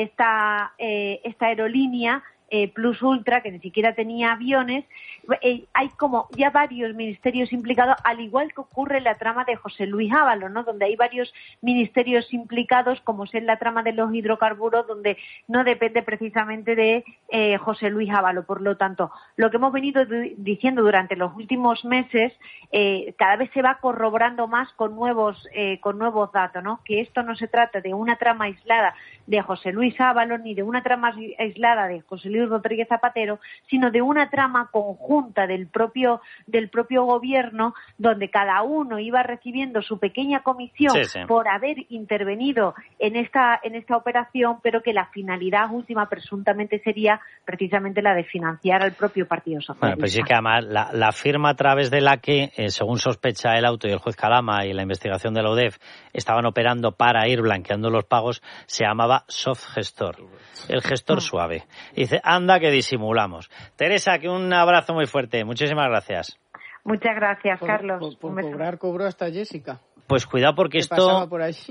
esta eh, esta aerolínea eh, Plus Ultra, que ni siquiera tenía aviones. Eh, hay como ya varios ministerios implicados, al igual que ocurre en la trama de José Luis Ábalos, ¿no? Donde hay varios ministerios implicados, como es en la trama de los hidrocarburos, donde no depende precisamente de eh, José Luis Ábalos. Por lo tanto, lo que hemos venido d- diciendo durante los últimos meses, eh, cada vez se va corroborando más con nuevos eh, con nuevos datos, ¿no? Que esto no se trata de una trama aislada de José Luis Ábalos ni de una trama aislada de José Luis Rodríguez Zapatero, sino de una trama conjunta del propio del propio gobierno, donde cada uno iba recibiendo su pequeña comisión Sí, sí. por haber intervenido en esta en esta operación, pero que la finalidad última presuntamente sería precisamente la de financiar al propio Partido Socialista. Bueno, pues sí que además la, la firma a través de la que, eh, según sospecha el auto y el juez Calama y la investigación de la U D E F, estaban operando para ir blanqueando los pagos, se llamaba Soft Gestor, el gestor suave. Y dice, anda que disimulamos. Teresa, que un abrazo muy fuerte. Muchísimas gracias. Muchas gracias, por, Carlos. Por, por cobrar, cobró hasta Jessica. Pues cuidado porque esto,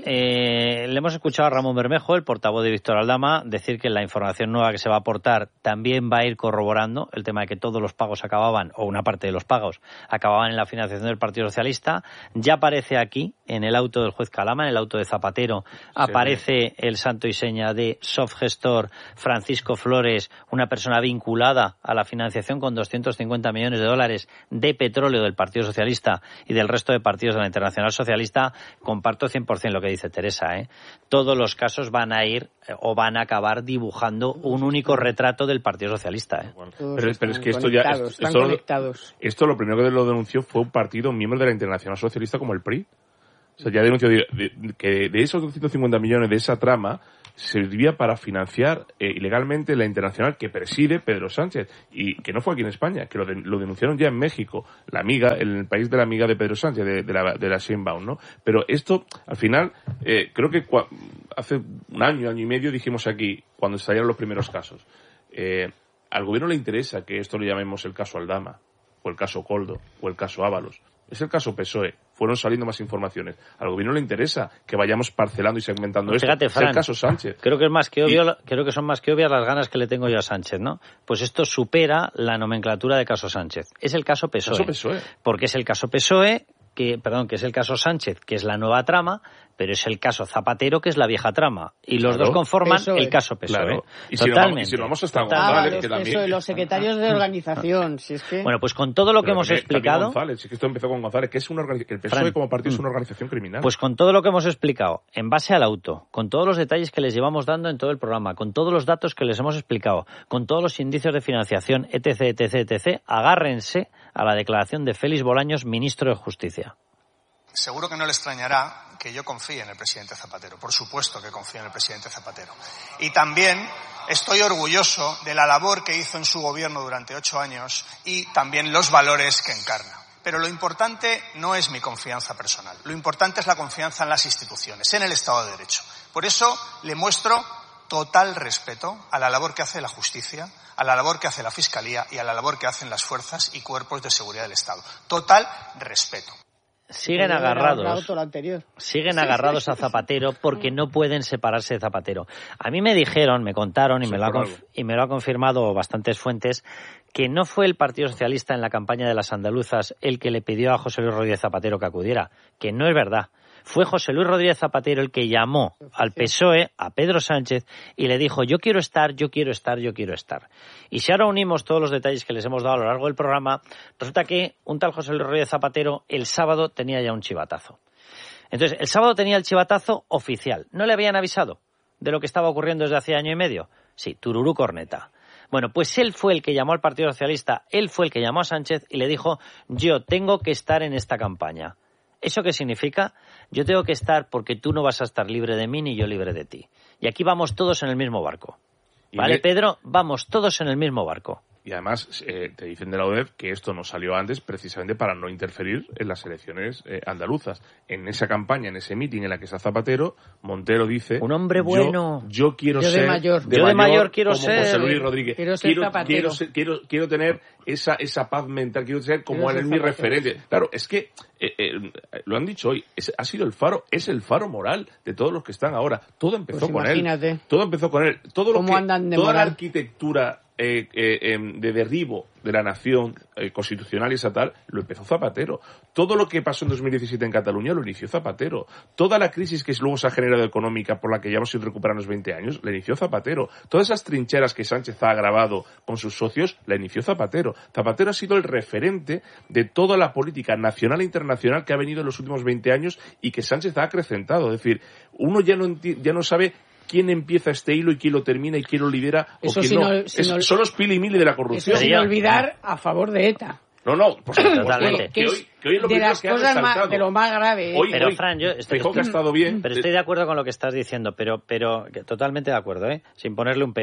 eh, le hemos escuchado a Ramón Bermejo, el portavoz de Víctor Aldama, decir que la información nueva que se va a aportar también va a ir corroborando el tema de que todos los pagos acababan, o una parte de los pagos, acababan en la financiación del Partido Socialista. Ya aparece aquí, en el auto del juez Calama, en el auto de Zapatero, sí, aparece el santo y seña de Softgestor Francisco Flores, una persona vinculada a la financiación con doscientos cincuenta millones de dólares de petróleo del Partido Socialista y del resto de partidos de la Internacional Socialista. Comparto cien por ciento lo que dice Teresa, ¿eh? Todos los casos van a ir eh, o van a acabar dibujando un único retrato del Partido Socialista, ¿eh? Bueno, pero, pero es que esto ya esto, están esto, conectados. Esto lo primero que lo denunció fue un partido, un miembro de la Internacional Socialista como el P R I. O sea, ya denunció de, de, que de esos doscientos cincuenta millones de esa trama servía para financiar eh, ilegalmente la internacional que preside Pedro Sánchez, y que no fue aquí en España, que lo, de, lo denunciaron ya en México, la amiga, el país de la amiga de Pedro Sánchez, de, de la de la Sheinbaum, ¿no? Pero esto, al final, eh, creo que cua, hace un año, año y medio dijimos aquí, cuando estallaron los primeros casos, eh, al gobierno le interesa que esto lo llamemos el caso Aldama, o el caso Coldo, o el caso Ábalos. Es el caso P S O E. Fueron saliendo más informaciones. Al gobierno le interesa que vayamos parcelando y segmentando esto. Fíjate, Fran, es el caso Sánchez. Creo que es más que obvio, y... creo que son más que obvias las ganas que le tengo yo a Sánchez, ¿no? Pues esto supera la nomenclatura de caso Sánchez. Es el caso P S O E. Caso P S O E. Porque es el caso P S O E, que, perdón, que es el caso Sánchez, que es la nueva trama, pero es el caso Zapatero, que es la vieja trama. Y los claro, dos conforman P S O E. El caso P S O E. Claro. Y Totalmente. Si nos vamos hasta González, que también... P S O E, los secretarios de organización, si es que... Bueno, pues con todo lo que pero hemos también, explicado... También González, si es que esto empezó con González, que es una organización... El P S O E Fran, como partido es una organización criminal. Pues con todo lo que hemos explicado, en base al auto, con todos los detalles que les llevamos dando en todo el programa, con todos los datos que les hemos explicado, con todos los indicios de financiación, etc, etc, etc, agárrense a la declaración de Félix Bolaños, ministro de Justicia. Seguro que no le extrañará que yo confíe en el presidente Zapatero. Por supuesto que confío en el presidente Zapatero. Y también estoy orgulloso de la labor que hizo en su gobierno durante ocho años y también los valores que encarna. Pero lo importante no es mi confianza personal. Lo importante es la confianza en las instituciones, en el Estado de Derecho. Por eso le muestro total respeto a la labor que hace la justicia, a la labor que hace la Fiscalía y a la labor que hacen las fuerzas y cuerpos de seguridad del Estado. Total respeto. Siguen agarrados, siguen agarrados a Zapatero porque no pueden separarse de Zapatero. A mí me dijeron, me contaron y me, lo ha, y me lo ha confirmado bastantes fuentes, que no fue el Partido Socialista en la campaña de las andaluzas el que le pidió a José Luis Rodríguez Zapatero que acudiera, que no es verdad. Fue José Luis Rodríguez Zapatero el que llamó al P S O E, a Pedro Sánchez, y le dijo, yo quiero estar, yo quiero estar, yo quiero estar. Y si ahora unimos todos los detalles que les hemos dado a lo largo del programa, resulta que un tal José Luis Rodríguez Zapatero el sábado tenía ya un chivatazo. Entonces, el sábado tenía el chivatazo oficial. ¿No le habían avisado de lo que estaba ocurriendo desde hace año y medio? Sí, tururú corneta. Bueno, pues él fue el que llamó al Partido Socialista, él fue el que llamó a Sánchez y le dijo, yo tengo que estar en esta campaña. ¿Eso qué significa? Yo tengo que estar porque tú no vas a estar libre de mí ni yo libre de ti. Y aquí vamos todos en el mismo barco. ¿Vale, Pedro? Vamos todos en el mismo barco. Y además eh, te dicen de la U D E F que esto no salió antes precisamente para no interferir en las elecciones eh, andaluzas. En esa campaña, en ese meeting en la que está Zapatero, Montero dice... Un hombre bueno. Yo, yo quiero yo ser... De mayor. De yo de mayor quiero como ser... José Luis Rodríguez. Quiero ser quiero, Zapatero. Quiero, ser, quiero, quiero tener esa, esa paz mental, quiero ser como quiero él ser es mi Zapatero. referente. Claro, es que eh, eh, lo han dicho hoy, es, ha sido el faro, es el faro moral de todos los que están ahora. Todo empezó Pues con imagínate. él. Todo empezó con él. Todo lo ¿Cómo que, andan de toda moral? la arquitectura... Eh, eh, eh, de derribo de la nación eh, constitucional y estatal lo empezó Zapatero. Todo lo que pasó en dos mil diecisiete en Cataluña lo inició Zapatero. Toda la crisis que luego se ha generado económica por la que llevamos sin recuperar los veinte años la inició Zapatero. Todas esas trincheras que Sánchez ha agravado con sus socios la inició Zapatero. Zapatero ha sido el referente de toda la política nacional e internacional que ha venido en los últimos veinte años y que Sánchez ha acrecentado. Es decir, uno ya no, ya no sabe quién empieza este hilo y quién lo termina y quién lo lidera o quién no. no, si es, no. Son los pili mili de la corrupción. Eso sin olvidar a favor de ETA. No, no, por supuesto. Totalmente. Que, hoy, que hoy es lo de las que cosas más, de lo más grave. ¿eh? Hoy, pero hoy, Fran, yo estoy, que ha estado bien. Pero estoy de acuerdo con lo que estás diciendo, pero, pero totalmente de acuerdo, ¿eh? Sin ponerle un pero.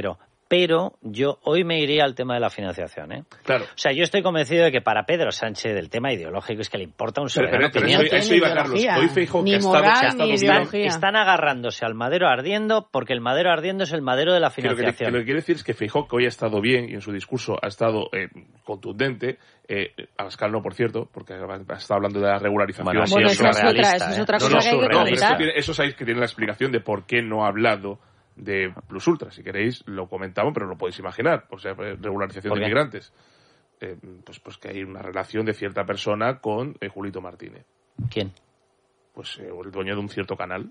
pero yo hoy me iría al tema de la financiación, ¿eh? Claro. O sea, yo estoy convencido de que para Pedro Sánchez el tema ideológico es que le importa un soberano pero, pero, pero eso, eso iba, Carlos. Hoy Feijóo, ni que moral, ha estado, ni están, ideología. Están agarrándose al madero ardiendo porque el madero ardiendo es el madero de la financiación. Que lo que, que lo que quiero decir es que Feijóo, que hoy ha estado bien y en su discurso ha estado eh, contundente, eh, Abascal no, por cierto, porque ha estado hablando de la regularización. Bueno, bueno eso, es otra, eso es otra ¿eh? cosa no, que hay que no, comentar. Eso, eso sabéis que tiene la explicación de por qué no ha hablado de Plus Ultra. Si queréis, lo comentamos, pero lo podéis imaginar. O sea, regularización de inmigrantes. Eh, pues, pues que hay una relación de cierta persona con eh, Julito Martínez. ¿Quién? Pues eh, el dueño de un cierto canal.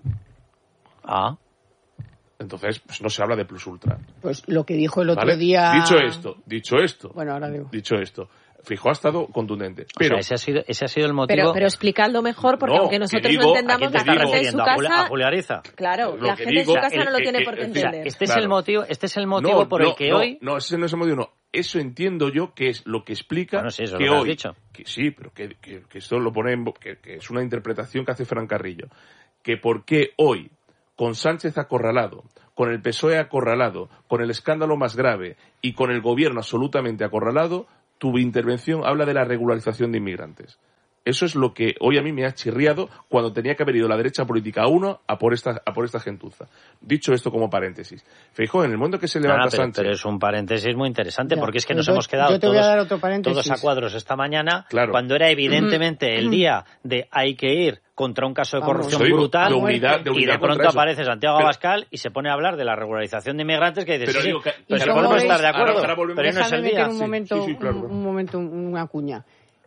Ah. Entonces, pues no se habla de Plus Ultra. Pues lo que dijo el otro ¿Vale? día... Dicho esto, dicho esto. Bueno, ahora digo. Dicho esto. Feijóo ha estado contundente. Pero, o sea, ese ha sido, ese ha sido el motivo. Pero, pero explicadlo mejor, porque no, aunque nosotros digo, no entendamos, la gente en su casa. A Julio Ariza. Claro, lo la que gente digo, en su casa el, no lo que, tiene que, por qué que, entender. Este claro. es el motivo, este es el motivo no, por no, el que no, hoy. No, ese no es el motivo, no. Eso entiendo yo que es lo que explica bueno, sí, eso que lo que hoy. has dicho. Que, sí, pero que, que, que esto lo pone en, que, que es una interpretación que hace Fran Carrillo. Que por qué hoy, con Sánchez acorralado, con el P S O E acorralado, con el escándalo más grave y con el gobierno absolutamente acorralado, tu intervención habla de la regularización de inmigrantes. Eso es lo que hoy a mí me ha chirriado cuando tenía que haber ido la derecha política a uno a por esta, a por esta gentuza. Dicho esto como paréntesis. Feijóo, en el momento que se levanta no, no, pero, Sánchez... Pero es un paréntesis muy interesante ya, porque es que nos yo, hemos quedado yo te voy todos, a dar otro paréntesis. todos a cuadros esta mañana claro. cuando era evidentemente el día de hay que ir contra un caso de corrupción Vamos, brutal de unidad, de unidad y de pronto eso. aparece Santiago pero, Abascal y se pone a hablar de la regularización de inmigrantes que dices, pero sí, digo que, pero pero podemos es, estar de acuerdo, ahora, ahora pero no es el día. Un momento, sí, sí, claro. un, un momento, una cuña.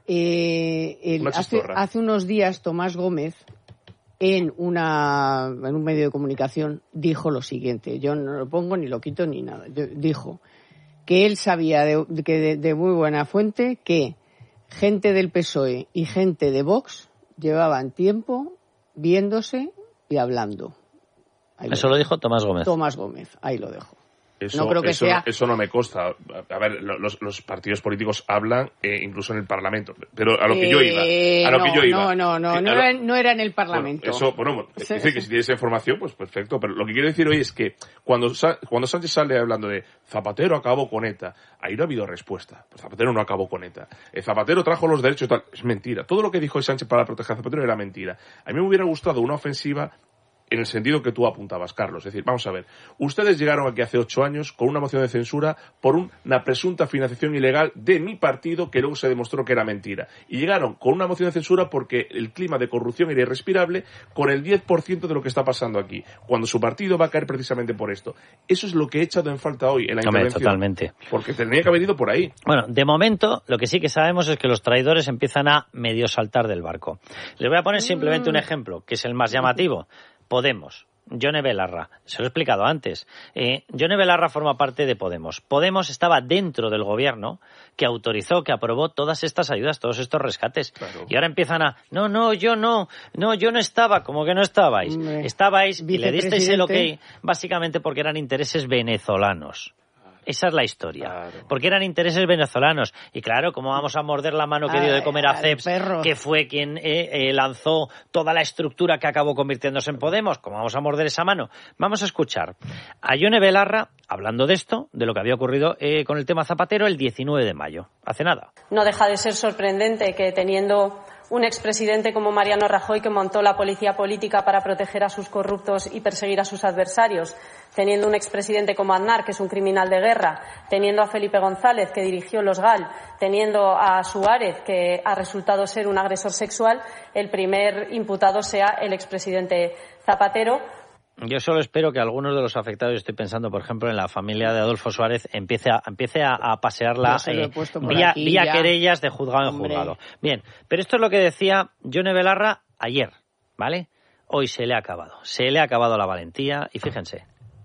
Eh, el, hace, hace unos días Tomás Gómez en una en un medio de comunicación dijo lo siguiente, yo no lo pongo ni lo quito ni nada, dijo que él sabía de, que de, de muy buena fuente que gente del P S O E y gente de Vox llevaban tiempo viéndose y hablando. Ahí Eso lo, lo dijo Tomás Gómez. Tomás Gómez, ahí lo dejo. Eso no creo que eso, sea... eso no me consta. A ver, los, los partidos políticos hablan eh, incluso en el Parlamento. Pero a lo que eh, yo iba. A lo no, que yo iba. No, no, no, que, no, lo, era, no era en el Parlamento. Bueno, eso, bueno, sí, dice que si tienes información, pues perfecto. Pero lo que quiero decir hoy es que cuando, cuando Sánchez sale hablando de Zapatero acabó con ETA, ahí no ha habido respuesta. Pues Zapatero no acabó con ETA. El Zapatero trajo los derechos y tal. Es mentira. Todo lo que dijo Sánchez para proteger a Zapatero era mentira. A mí me hubiera gustado una ofensiva en el sentido que tú apuntabas, Carlos. Es decir, vamos a ver, ustedes llegaron aquí hace ocho años con una moción de censura por una presunta financiación ilegal de mi partido que luego se demostró que era mentira. Y llegaron con una moción de censura porque el clima de corrupción era irrespirable con el diez por ciento de lo que está pasando aquí, cuando su partido va a caer precisamente por esto. Eso es lo que he echado en falta hoy en la Hombre, intervención. Totalmente. Porque tendría que haber ido por ahí. Bueno, de momento, lo que sí que sabemos es que los traidores empiezan a medio saltar del barco. Les voy a poner simplemente un ejemplo, que es el más llamativo. Podemos. Yone Belarra, se lo he explicado antes. Eh, Yone Belarra forma parte de Podemos. Podemos estaba dentro del gobierno que autorizó, que aprobó todas estas ayudas, todos estos rescates. Claro. Y ahora empiezan a, no, no, yo no, no, yo no estaba, como que no estabais. Hombre, estabais y le disteis el ok, básicamente porque eran intereses venezolanos. Esa es la historia. Claro. Porque eran intereses venezolanos. Y claro, ¿cómo vamos a morder la mano que dio de comer a Ceps, que fue quien eh, eh, lanzó toda la estructura que acabó convirtiéndose en Podemos? ¿Cómo vamos a morder esa mano? Vamos a escuchar a Yone Belarra hablando de esto, de lo que había ocurrido eh, con el tema Zapatero el diecinueve de mayo. Hace nada. No deja de ser sorprendente que teniendo un expresidente como Mariano Rajoy, que montó la policía política para proteger a sus corruptos y perseguir a sus adversarios, teniendo un expresidente como Aznar, que es un criminal de guerra, teniendo a Felipe González, que dirigió los G A L, teniendo a Suárez, que ha resultado ser un agresor sexual, el primer imputado sea el expresidente Zapatero. Yo solo espero que algunos de los afectados, estoy pensando, por ejemplo, en la familia de Adolfo Suárez, empiece a, empiece a, a pasearla eh, vía, aquí, vía querellas de juzgado en juzgado. Bien, pero esto es lo que decía Yone Belarra ayer, ¿vale? Hoy se le ha acabado, se le ha acabado la valentía y fíjense.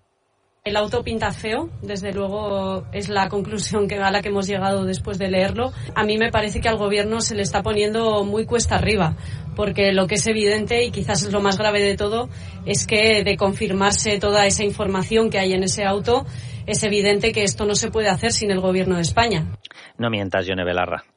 El auto pinta feo, desde luego es la conclusión que, a la que hemos llegado después de leerlo. A mí me parece que al gobierno se le está poniendo muy cuesta arriba, porque lo que es evidente, y quizás es lo más grave de todo, es que de confirmarse toda esa información que hay en ese auto, es evidente que esto no se puede hacer sin el gobierno de España. No mientas, Yone Belarra.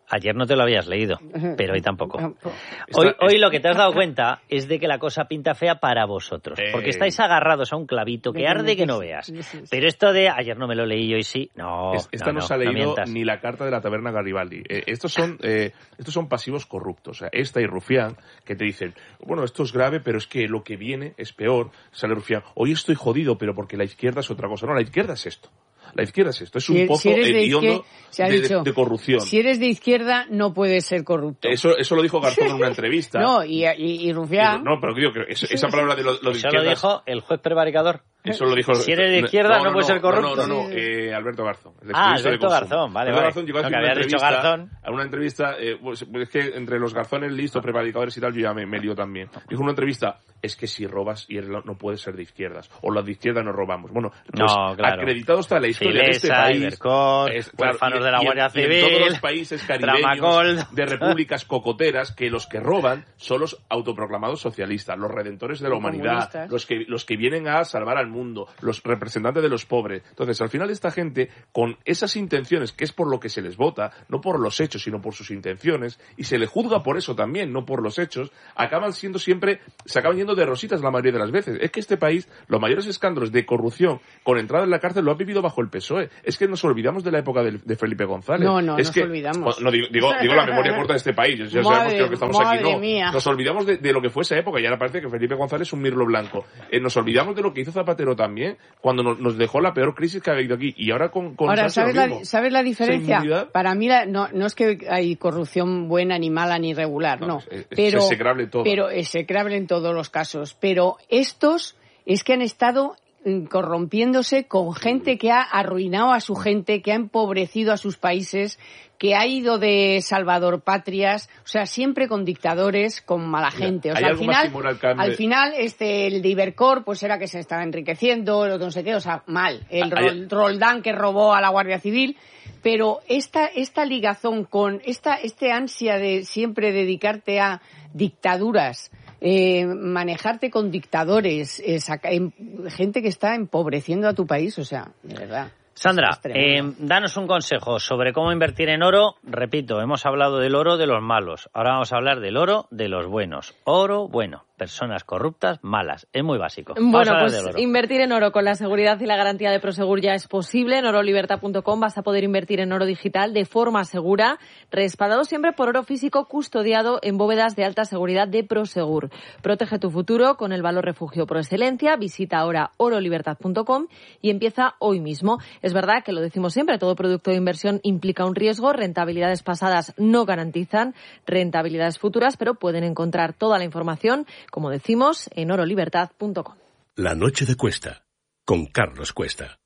Ayer no te lo habías leído, pero hoy tampoco. Hoy, hoy lo que te has dado cuenta es de que la cosa pinta fea para vosotros, porque estáis agarrados a un clavito que arde que no veas. Pero esto de ayer no me lo leí, hoy sí, no. Esta no, no se ha leído no ni la carta de la taberna Garibaldi. Eh, estos son eh, estos son pasivos corruptos. O sea, esta y Rufián que te dicen, bueno, esto es grave, pero es que lo que viene es peor. Sale Rufián, hoy estoy jodido, pero porque la izquierda es otra cosa. No, la izquierda es esto. La izquierda es esto, es un si, pozo si hediondo de, de, de, de corrupción. Si eres de izquierda, no puedes ser corrupto. Eso eso lo dijo Garzón en una entrevista. No, y, y, y Rufián... No, pero digo que esa, esa palabra de lo, lo de eso izquierdas... lo dijo el juez prevaricador. Eso lo dijo... Si eres de izquierda, no, no, no puedes no, ser corrupto. No, no, no, eh, Alberto Garzón. Ah, Alberto Garzón, vale, vale. Garzón llegó a, no, una dicho Garzón. a una entrevista... Eh, pues, es que entre los Garzones listos, prevaricadores y tal, yo ya me, me lío también. Dijo en una entrevista, es que si robas y eres, no puedes ser de izquierdas. O los de izquierda no robamos. Bueno, pues no, claro. acreditado está la historia Filesa, de este país. Ibercor, es, claro, huérfanos de la Guardia Civil, en todos los países caribeños de repúblicas cocoteras, que los que roban son los autoproclamados socialistas, los redentores de la humanidad, los que, los que vienen a salvar al mundo, los representantes de los pobres. Entonces, al final esta gente, con esas intenciones, que es por lo que se les vota, no por los hechos, sino por sus intenciones, y se le juzga por eso también, no por los hechos, acaban siendo siempre, se acaban yendo de rositas la mayoría de las veces. Es que este país, los mayores escándalos de corrupción con entrada en la cárcel lo ha vivido bajo el P S O E. Es que nos olvidamos de la época de, de Felipe González. No, no, es nos que, olvidamos. No, digo, digo, digo la memoria corta de este país. Ya madre, sabemos que lo que estamos aquí no. Mía. Nos olvidamos de, de lo que fue esa época y ahora parece que Felipe González es un mirlo blanco. Eh, nos olvidamos de lo que hizo Zapatero también, cuando nos, nos dejó la peor crisis que ha habido aquí. Y ahora con, con ahora, ¿sabes la, ¿sabes la diferencia? Inmunidad... Para mí la, no, no es que hay corrupción buena, ni mala, ni regular, no. no. Es, pero, es execrable todo. Pero es execrable en todos los casos. Pero estos es que han estado corrompiéndose con gente que ha arruinado a su gente, que ha empobrecido a sus países, que ha ido de salvador patrias, o sea, siempre con dictadores, con mala gente. O sea, al final, al final, este, el de Ibercor, pues era que se estaba enriqueciendo, el otro no sé qué, o sea, mal. El Rol, Roldán que robó a la Guardia Civil. Pero esta, esta ligazón con esta, este ansia de siempre dedicarte a dictaduras, Eh, manejarte con dictadores, eh, saca, eh, gente que está empobreciendo a tu país, o sea, de verdad. Sandra, eh, danos un consejo sobre cómo invertir en oro. Repito, hemos hablado del oro de los malos, ahora vamos a hablar del oro de los buenos. Oro bueno, personas corruptas malas, es muy básico. Vamos bueno, pues invertir en oro con la seguridad y la garantía de Prosegur ya es posible. En oro libertad punto com vas a poder invertir en oro digital de forma segura, respaldado siempre por oro físico custodiado en bóvedas de alta seguridad de Prosegur. Protege tu futuro con el valor refugio por excelencia. Visita ahora oro libertad punto com y empieza hoy mismo. Es verdad que lo decimos siempre, todo producto de inversión implica un riesgo, rentabilidades pasadas no garantizan rentabilidades futuras, pero pueden encontrar toda la información, como decimos, en oro libertad punto com. La noche de Cuesta, con Carlos Cuesta.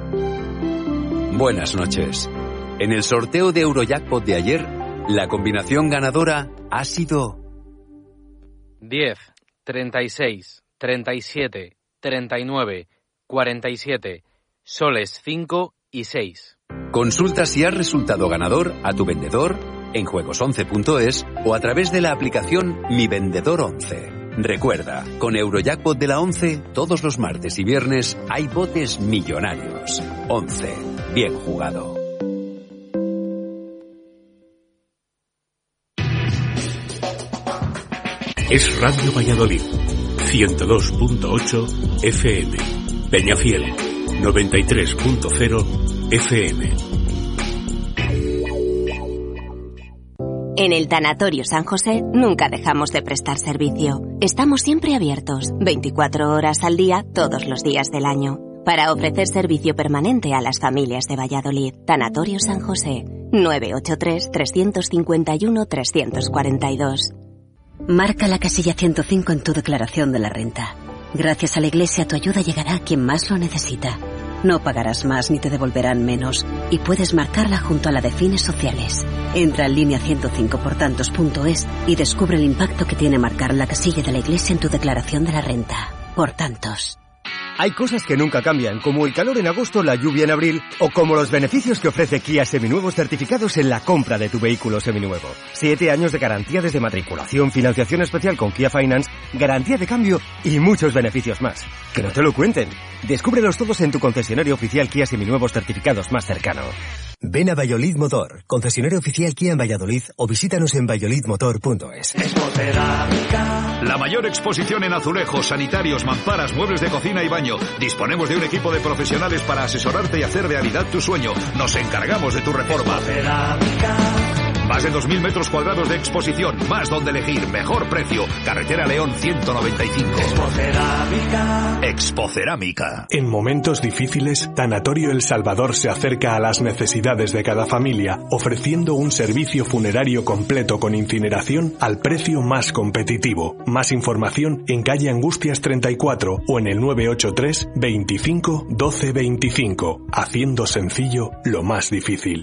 Buenas noches. En el sorteo de Eurojackpot de ayer, la combinación ganadora ha sido diez, treinta y seis, treinta y siete, treinta y nueve, cuarenta y siete... soles cinco y seis. Consulta si has resultado ganador a tu vendedor en juegos once punto es o a través de la aplicación Mi Vendedor once. Recuerda, con Eurojackpot de la once, todos los martes y viernes hay botes millonarios. once. Bien jugado. Es Radio Valladolid, ciento dos punto ocho F M. Peñafiel, noventa y tres punto cero F M. En el Tanatorio San José nunca dejamos de prestar servicio. Estamos siempre abiertos, veinticuatro horas al día, todos los días del año, para ofrecer servicio permanente a las familias de Valladolid. Tanatorio San José, nueve ocho tres, tres cinco uno, tres cuatro dos. Marca la casilla ciento cinco en tu declaración de la renta. Gracias a la Iglesia tu ayuda llegará a quien más lo necesita. No pagarás más ni te devolverán menos y puedes marcarla junto a la de fines sociales. Entra en línea ciento cinco por tantos punto es y descubre el impacto que tiene marcar la casilla de la Iglesia en tu declaración de la renta. Por tantos. Hay cosas que nunca cambian, como el calor en agosto, la lluvia en abril, o como los beneficios que ofrece Kia Seminuevos certificados en la compra de tu vehículo seminuevo. Siete años de garantía desde matriculación, financiación especial con Kia Finance, garantía de cambio y muchos beneficios más. Que no te lo cuenten. Descúbrelos todos en tu concesionario oficial Kia Seminuevos certificados más cercano. Ven a Valladolid Motor, concesionario oficial Kia en Valladolid, o visítanos en valladolid motor punto es. La mayor exposición en azulejos, sanitarios, mamparas, muebles de cocina y baño. Disponemos de un equipo de profesionales para asesorarte y hacer realidad tu sueño. Nos encargamos de tu reforma. Más de dos mil metros cuadrados de exposición, más donde elegir, mejor precio. Carretera León ciento noventa y cinco. Expocerámica. Expocerámica. En momentos difíciles, Tanatorio El Salvador se acerca a las necesidades de cada familia, ofreciendo un servicio funerario completo con incineración al precio más competitivo. Más información en calle Angustias treinta y cuatro o en el nueve ocho tres, veinticinco, doce veinticinco. Haciendo sencillo lo más difícil.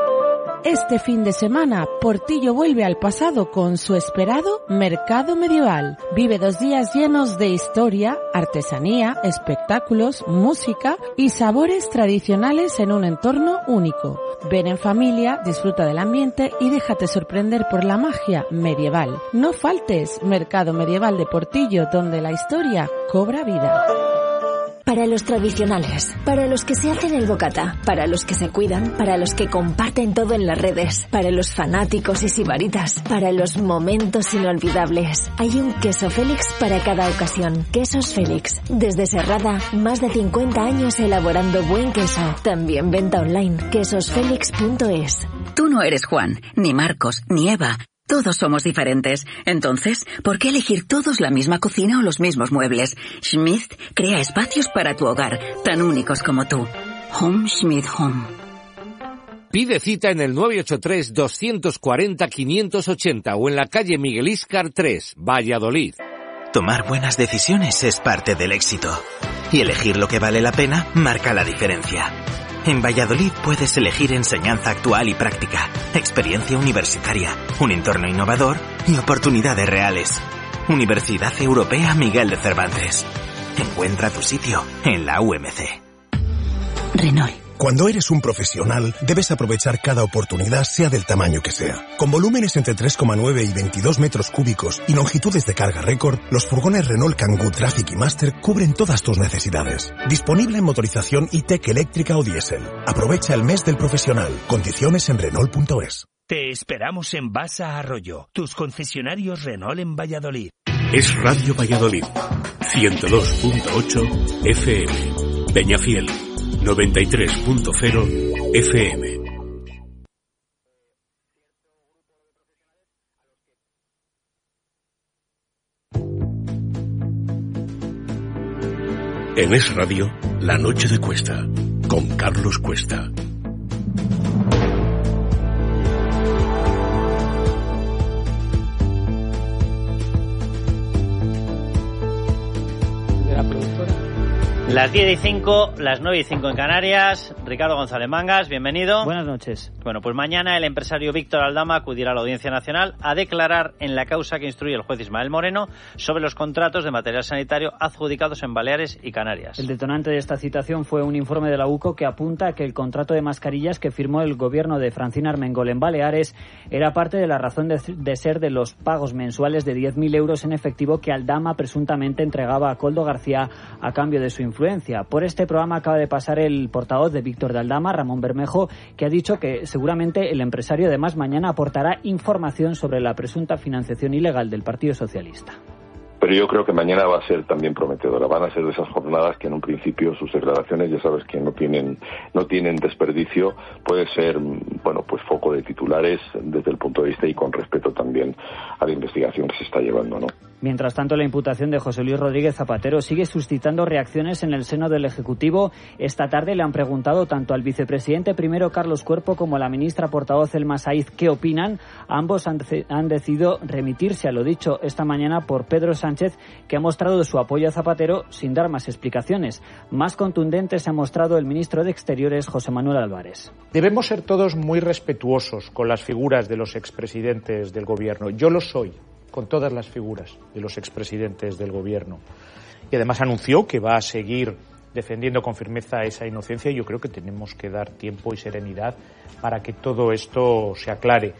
Este fin de semana, Portillo vuelve al pasado con su esperado Mercado Medieval. Vive dos días llenos de historia, artesanía, espectáculos, música y sabores tradicionales en un entorno único. Ven en familia, disfruta del ambiente y déjate sorprender por la magia medieval. No faltes, Mercado Medieval de Portillo, donde la historia cobra vida. Para los tradicionales, para los que se hacen el bocata, para los que se cuidan, para los que comparten todo en las redes, para los fanáticos y sibaritas, para los momentos inolvidables. Hay un queso Félix para cada ocasión. Quesos Félix. Desde Serrada, más de cincuenta años elaborando buen queso. También venta online, quesos félix punto es. Tú no eres Juan, ni Marcos, ni Eva. Todos somos diferentes. Entonces, ¿por qué elegir todos la misma cocina o los mismos muebles? Schmidt crea espacios para tu hogar, tan únicos como tú. Home Schmidt Home. Pide cita en el nueve ocho tres, dos cuatro cero, cinco ocho cero o en la calle Miguel Íscar tres, Valladolid. Tomar buenas decisiones es parte del éxito. Y elegir lo que vale la pena marca la diferencia. En Valladolid puedes elegir enseñanza actual y práctica, experiencia universitaria, un entorno innovador y oportunidades reales. Universidad Europea Miguel de Cervantes. Encuentra tu sitio en la U M C. Renault. Cuando eres un profesional, debes aprovechar cada oportunidad, sea del tamaño que sea. Con volúmenes entre tres coma nueve y veintidós metros cúbicos y longitudes de carga récord, los furgones Renault Kangoo Traffic y Master cubren todas tus necesidades. Disponible en motorización E-Tech eléctrica o diésel. Aprovecha el mes del profesional. Condiciones en Renault punto es. Te esperamos en Basa Arroyo, tus concesionarios Renault en Valladolid. Es Radio Valladolid, ciento dos punto ocho F M. Peñafiel, noventa y tres punto cero F M. En Es Radio, La Noche de Cuesta, con Carlos Cuesta. Las diez y cinco, las nueve y cinco en Canarias. Ricardo González Mangas, bienvenido. Buenas noches. Bueno, pues mañana el empresario Víctor Aldama acudirá a la Audiencia Nacional a declarar en la causa que instruye el juez Ismael Moreno sobre los contratos de material sanitario adjudicados en Baleares y Canarias. El detonante de esta citación fue un informe de la U C O que apunta a que el contrato de mascarillas que firmó el gobierno de Francina Armengol en Baleares era parte de la razón de, de ser de los pagos mensuales de diez mil euros en efectivo que Aldama presuntamente entregaba a Koldo García a cambio de su influencia. Por este programa acaba de pasar el portavoz de Víctor de Aldama, Ramón Bermejo, que ha dicho que seguramente el empresario además mañana aportará información sobre la presunta financiación ilegal del Partido Socialista. Pero yo creo que mañana va a ser también prometedora. Van a ser de esas jornadas que en un principio sus declaraciones, ya sabes que no tienen no tienen desperdicio, puede ser, bueno, pues foco de titulares desde el punto de vista y con respeto también a la investigación que se está llevando, ¿no? Mientras tanto, la imputación de José Luis Rodríguez Zapatero sigue suscitando reacciones en el seno del Ejecutivo. Esta tarde le han preguntado tanto al vicepresidente primero Carlos Cuerpo como a la ministra portavoz Elma Saiz qué opinan. Ambos han, han decidido remitirse a lo dicho esta mañana por Pedro Sánchez, que ha mostrado su apoyo a Zapatero sin dar más explicaciones. Más contundente se ha mostrado el ministro de Exteriores, José Manuel Álvarez. Debemos ser todos muy respetuosos con las figuras de los expresidentes del Gobierno. Yo lo soy con todas las figuras de los expresidentes del Gobierno. Y además anunció que va a seguir defendiendo con firmeza esa inocencia. Yo creo que tenemos que dar tiempo y serenidad para que todo esto se aclare.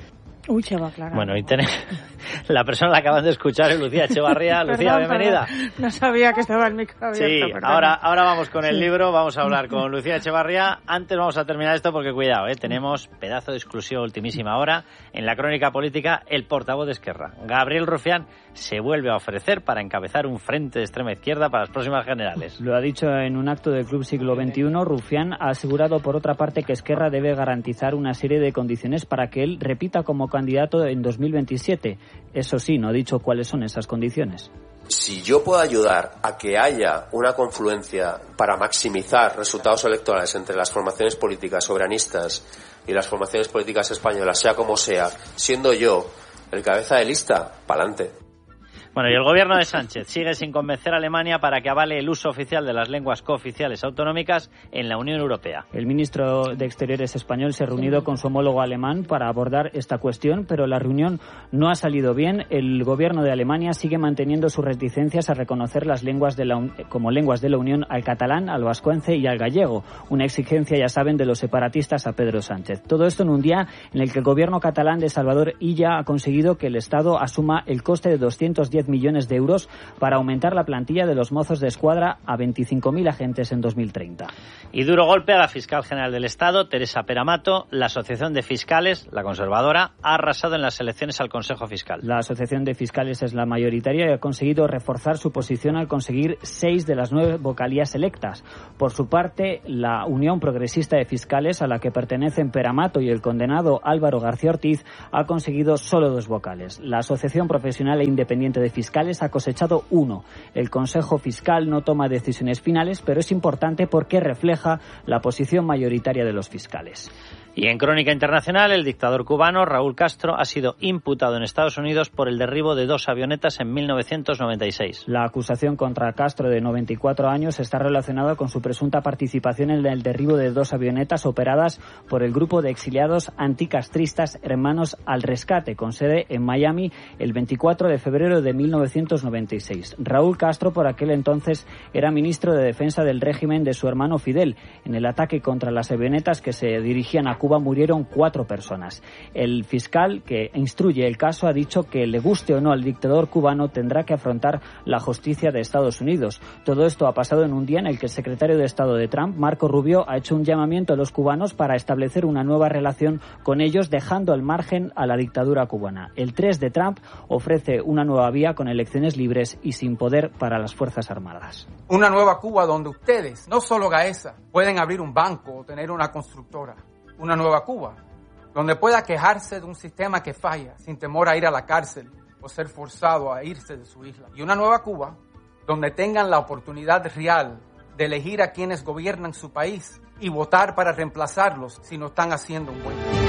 Uy, Cheva, claro. Bueno, y tenemos la persona la acaban de escuchar es Lucía Echevarría. Lucía, perdón, bienvenida. Perdón. No sabía que estaba el micro abierto. Sí, perdón. ahora, ahora vamos con el libro, vamos a hablar con Lucía Echevarría. Antes vamos a terminar esto porque cuidado, ¿eh? Tenemos pedazo de exclusiva ultimísima hora en la crónica política. El portavoz de Esquerra, Gabriel Rufián, se vuelve a ofrecer para encabezar un frente de extrema izquierda para las próximas generales. Lo ha dicho en un acto del Club Siglo veintiuno. Rufián ha asegurado por otra parte que Esquerra debe garantizar una serie de condiciones para que él repita como candidato en dos mil veintisiete. Eso sí, no ha dicho cuáles son esas condiciones. Si yo puedo ayudar a que haya una confluencia para maximizar resultados electorales entre las formaciones políticas soberanistas y las formaciones políticas españolas, sea como sea, siendo yo el cabeza de lista, pa'lante. Bueno, y el gobierno de Sánchez sigue sin convencer a Alemania para que avale el uso oficial de las lenguas cooficiales autonómicas en la Unión Europea. El ministro de Exteriores español se ha reunido con su homólogo alemán para abordar esta cuestión, pero la reunión no ha salido bien. El gobierno de Alemania sigue manteniendo sus reticencias a reconocer las lenguas de la, como lenguas de la Unión al catalán, al vascuence y al gallego, una exigencia, ya saben, de los separatistas a Pedro Sánchez. Todo esto en un día en el que el gobierno catalán de Salvador Illa ha conseguido que el Estado asuma el coste de doscientos diez millones de euros para aumentar la plantilla de los mozos de escuadra a veinticinco mil agentes en dos mil treinta. Y duro golpe a la fiscal general del Estado, Teresa Peramato. La Asociación de Fiscales, la conservadora, ha arrasado en las elecciones al Consejo Fiscal. La Asociación de Fiscales es la mayoritaria y ha conseguido reforzar su posición al conseguir seis de las nueve vocalías electas. Por su parte, la Unión Progresista de Fiscales, a la que pertenecen Peramato y el condenado Álvaro García Ortiz, ha conseguido solo dos vocales. La Asociación Profesional e Independiente de Fiscales ha cosechado uno. El Consejo Fiscal no toma decisiones finales, pero es importante porque refleja la posición mayoritaria de los fiscales. Y en crónica internacional, el dictador cubano Raúl Castro ha sido imputado en Estados Unidos por el derribo de dos avionetas en mil novecientos noventa y seis. La acusación contra Castro, de noventa y cuatro años, está relacionada con su presunta participación en el derribo de dos avionetas operadas por el grupo de exiliados anticastristas Hermanos al Rescate, con sede en Miami, el veinticuatro de febrero de mil novecientos noventa y seis. Raúl Castro, por aquel entonces, era ministro de Defensa del régimen de su hermano Fidel. En el ataque contra las avionetas que se dirigían a Cuba murieron cuatro personas. El fiscal que instruye el caso ha dicho que, le guste o no al dictador cubano, tendrá que afrontar la justicia de Estados Unidos. Todo esto ha pasado en un día en el que el secretario de Estado de Trump, Marco Rubio, ha hecho un llamamiento a los cubanos para establecer una nueva relación con ellos, dejando al margen a la dictadura cubana. El tres de Trump ofrece una nueva vía con elecciones libres y sin poder para las Fuerzas Armadas. Una nueva Cuba donde ustedes, no solo Gaesa, pueden abrir un banco o tener una constructora. Una nueva Cuba, donde pueda quejarse de un sistema que falla sin temor a ir a la cárcel o ser forzado a irse de su isla. Y una nueva Cuba, donde tengan la oportunidad real de elegir a quienes gobiernan su país y votar para reemplazarlos si no están haciendo un buen trabajo.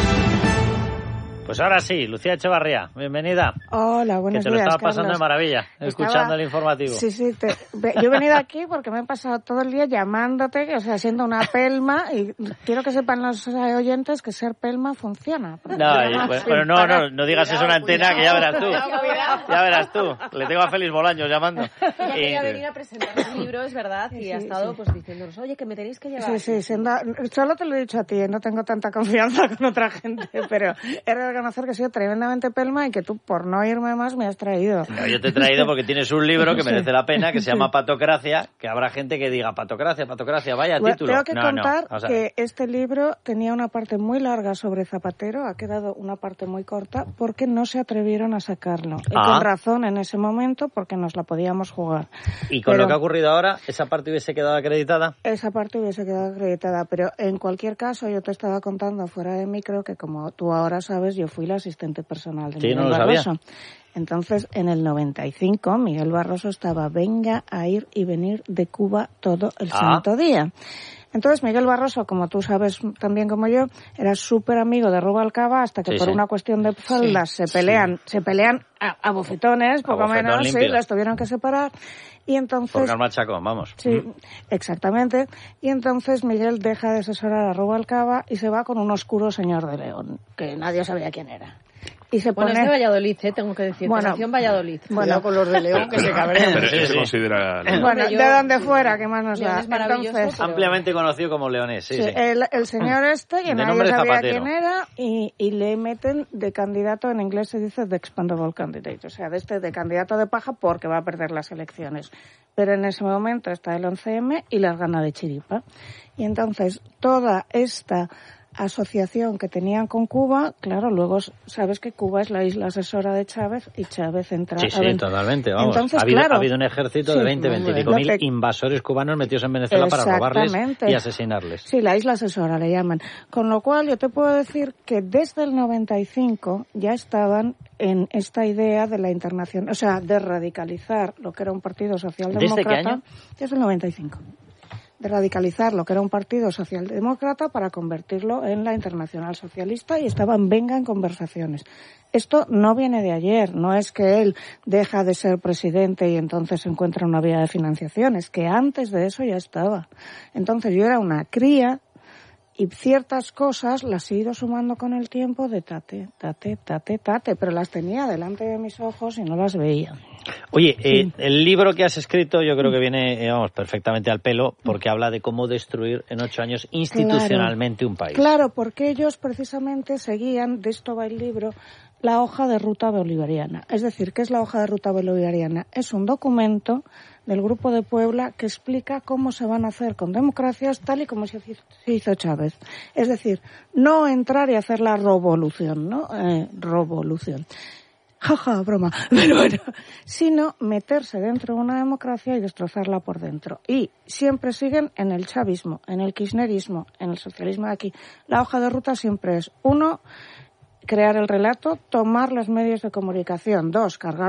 Pues ahora sí, Lucía Echevarría, bienvenida. Hola, buenos días, Que te lo estaba Carlos. pasando de maravilla, escuchando Estaba... el informativo. Sí, sí, te... yo he venido aquí porque me he pasado todo el día llamándote, o sea, siendo una pelma, y quiero que sepan los oyentes que ser pelma funciona. No, y, pues, pero no, no, no digas eso en una antena, que ya verás tú. Ya verás tú. Le tengo a Félix Bolaños llamando. Ella quería venir a presentar un libro, es verdad, y sí, ha estado sí. pues diciéndonos, oye, que me tenéis que llevar. Sí, sí, siendo... solo te lo he dicho a ti, no tengo tanta confianza con otra gente, pero he de reconocer que he sido tremendamente pelma y que tú, por no irme más, me has traído. No, yo te he traído porque tienes un libro que merece la pena, que se llama Patocracia, que habrá gente que diga Patocracia, Patocracia, vaya Bueno, título. tengo que no, contar no, que este libro tenía una parte muy larga sobre Zapatero, ha quedado una parte muy corta porque no se atrevieron a sacarlo. Y Ah. con razón en ese momento, porque nos la podíamos jugar. Y con Pero lo que ha ocurrido ahora, ¿esa parte hubiese quedado acreditada? esa parte hubiese quedado acreditada, pero en cualquier caso yo te estaba contando fuera de micro que, como tú ahora sabes, yo fui la asistente personal de Sí, Miguel no lo Barroso. sabía. Entonces, en el noventa y cinco, Miguel Barroso estaba venga a ir y venir de Cuba todo el Ah. santo día. Entonces, Miguel Barroso, como tú sabes también como yo, era súper amigo de Rubalcaba hasta que Sí, por sí. una cuestión de faldas Sí, se pelean, se pelean a, a bofetones, poco bofetón menos, sí, limpio. los tuvieron que separar. Y entonces... Por Carmen Chacón, vamos. Sí, exactamente. Y entonces Miguel deja de asesorar a Rubalcaba y se va con un oscuro señor de León, que nadie sabía quién era. y se bueno, pone... es de Valladolid, ¿eh? Tengo que decir, bueno, nació en Valladolid. Bueno, con los de León que se cabrean. Pero eso se considera... Bueno, de donde fuera, que más nos da. Es maravilloso. Entonces, pero... ampliamente conocido como Leonés, sí, sí, sí. El, el señor este, que de nadie sabía Zapatero. quién era, y, y le meten de candidato, en inglés se dice de expendable candidate, o sea, de este de candidato de paja porque va a perder las elecciones. Pero en ese momento está el once eme y las gana de chiripa. Y entonces, toda esta asociación que tenían con Cuba, claro, luego sabes que Cuba es la isla asesora de Chávez y Chávez entra... Sí, sí, totalmente, vamos. Entonces, ha, habido, claro, ha habido un ejército de sí, veinte, veinte y pico mil que... invasores cubanos metidos en Venezuela para robarles y asesinarles. Sí, la isla asesora le llaman. Con lo cual, yo te puedo decir que desde el noventa y cinco ya estaban en esta idea de la internación, o sea, de radicalizar lo que era un partido socialdemócrata. ¿Desde qué año? Desde el noventa y cinco. De radicalizar lo que era un partido socialdemócrata para convertirlo en la Internacional Socialista, y estaban venga en conversaciones. Esto no viene de ayer, no es que él deja de ser presidente y entonces encuentra una vía de financiación, es que antes de eso ya estaba. Entonces yo era una cría y ciertas cosas las he ido sumando con el tiempo de tate, tate, tate, tate, pero las tenía delante de mis ojos y no las veía. Oye, eh, sí. El libro que has escrito yo creo que viene, eh, vamos, perfectamente al pelo, porque habla de cómo destruir en ocho años institucionalmente claro, un país. Claro, porque ellos precisamente seguían, de esto va el libro, la hoja de ruta bolivariana. Es decir, ¿qué es la hoja de ruta bolivariana? Es un documento del Grupo de Puebla que explica cómo se van a hacer con democracias tal y como se hizo Chávez. Es decir, no entrar y hacer la revolución, ¿no? Eh, revolución. Jaja, ja, broma, pero bueno, sino meterse dentro de una democracia y destrozarla por dentro. Y siempre siguen en el chavismo, en el kirchnerismo, en el socialismo de aquí. La hoja de ruta siempre es, uno, crear el relato, tomar los medios de comunicación, dos, cargar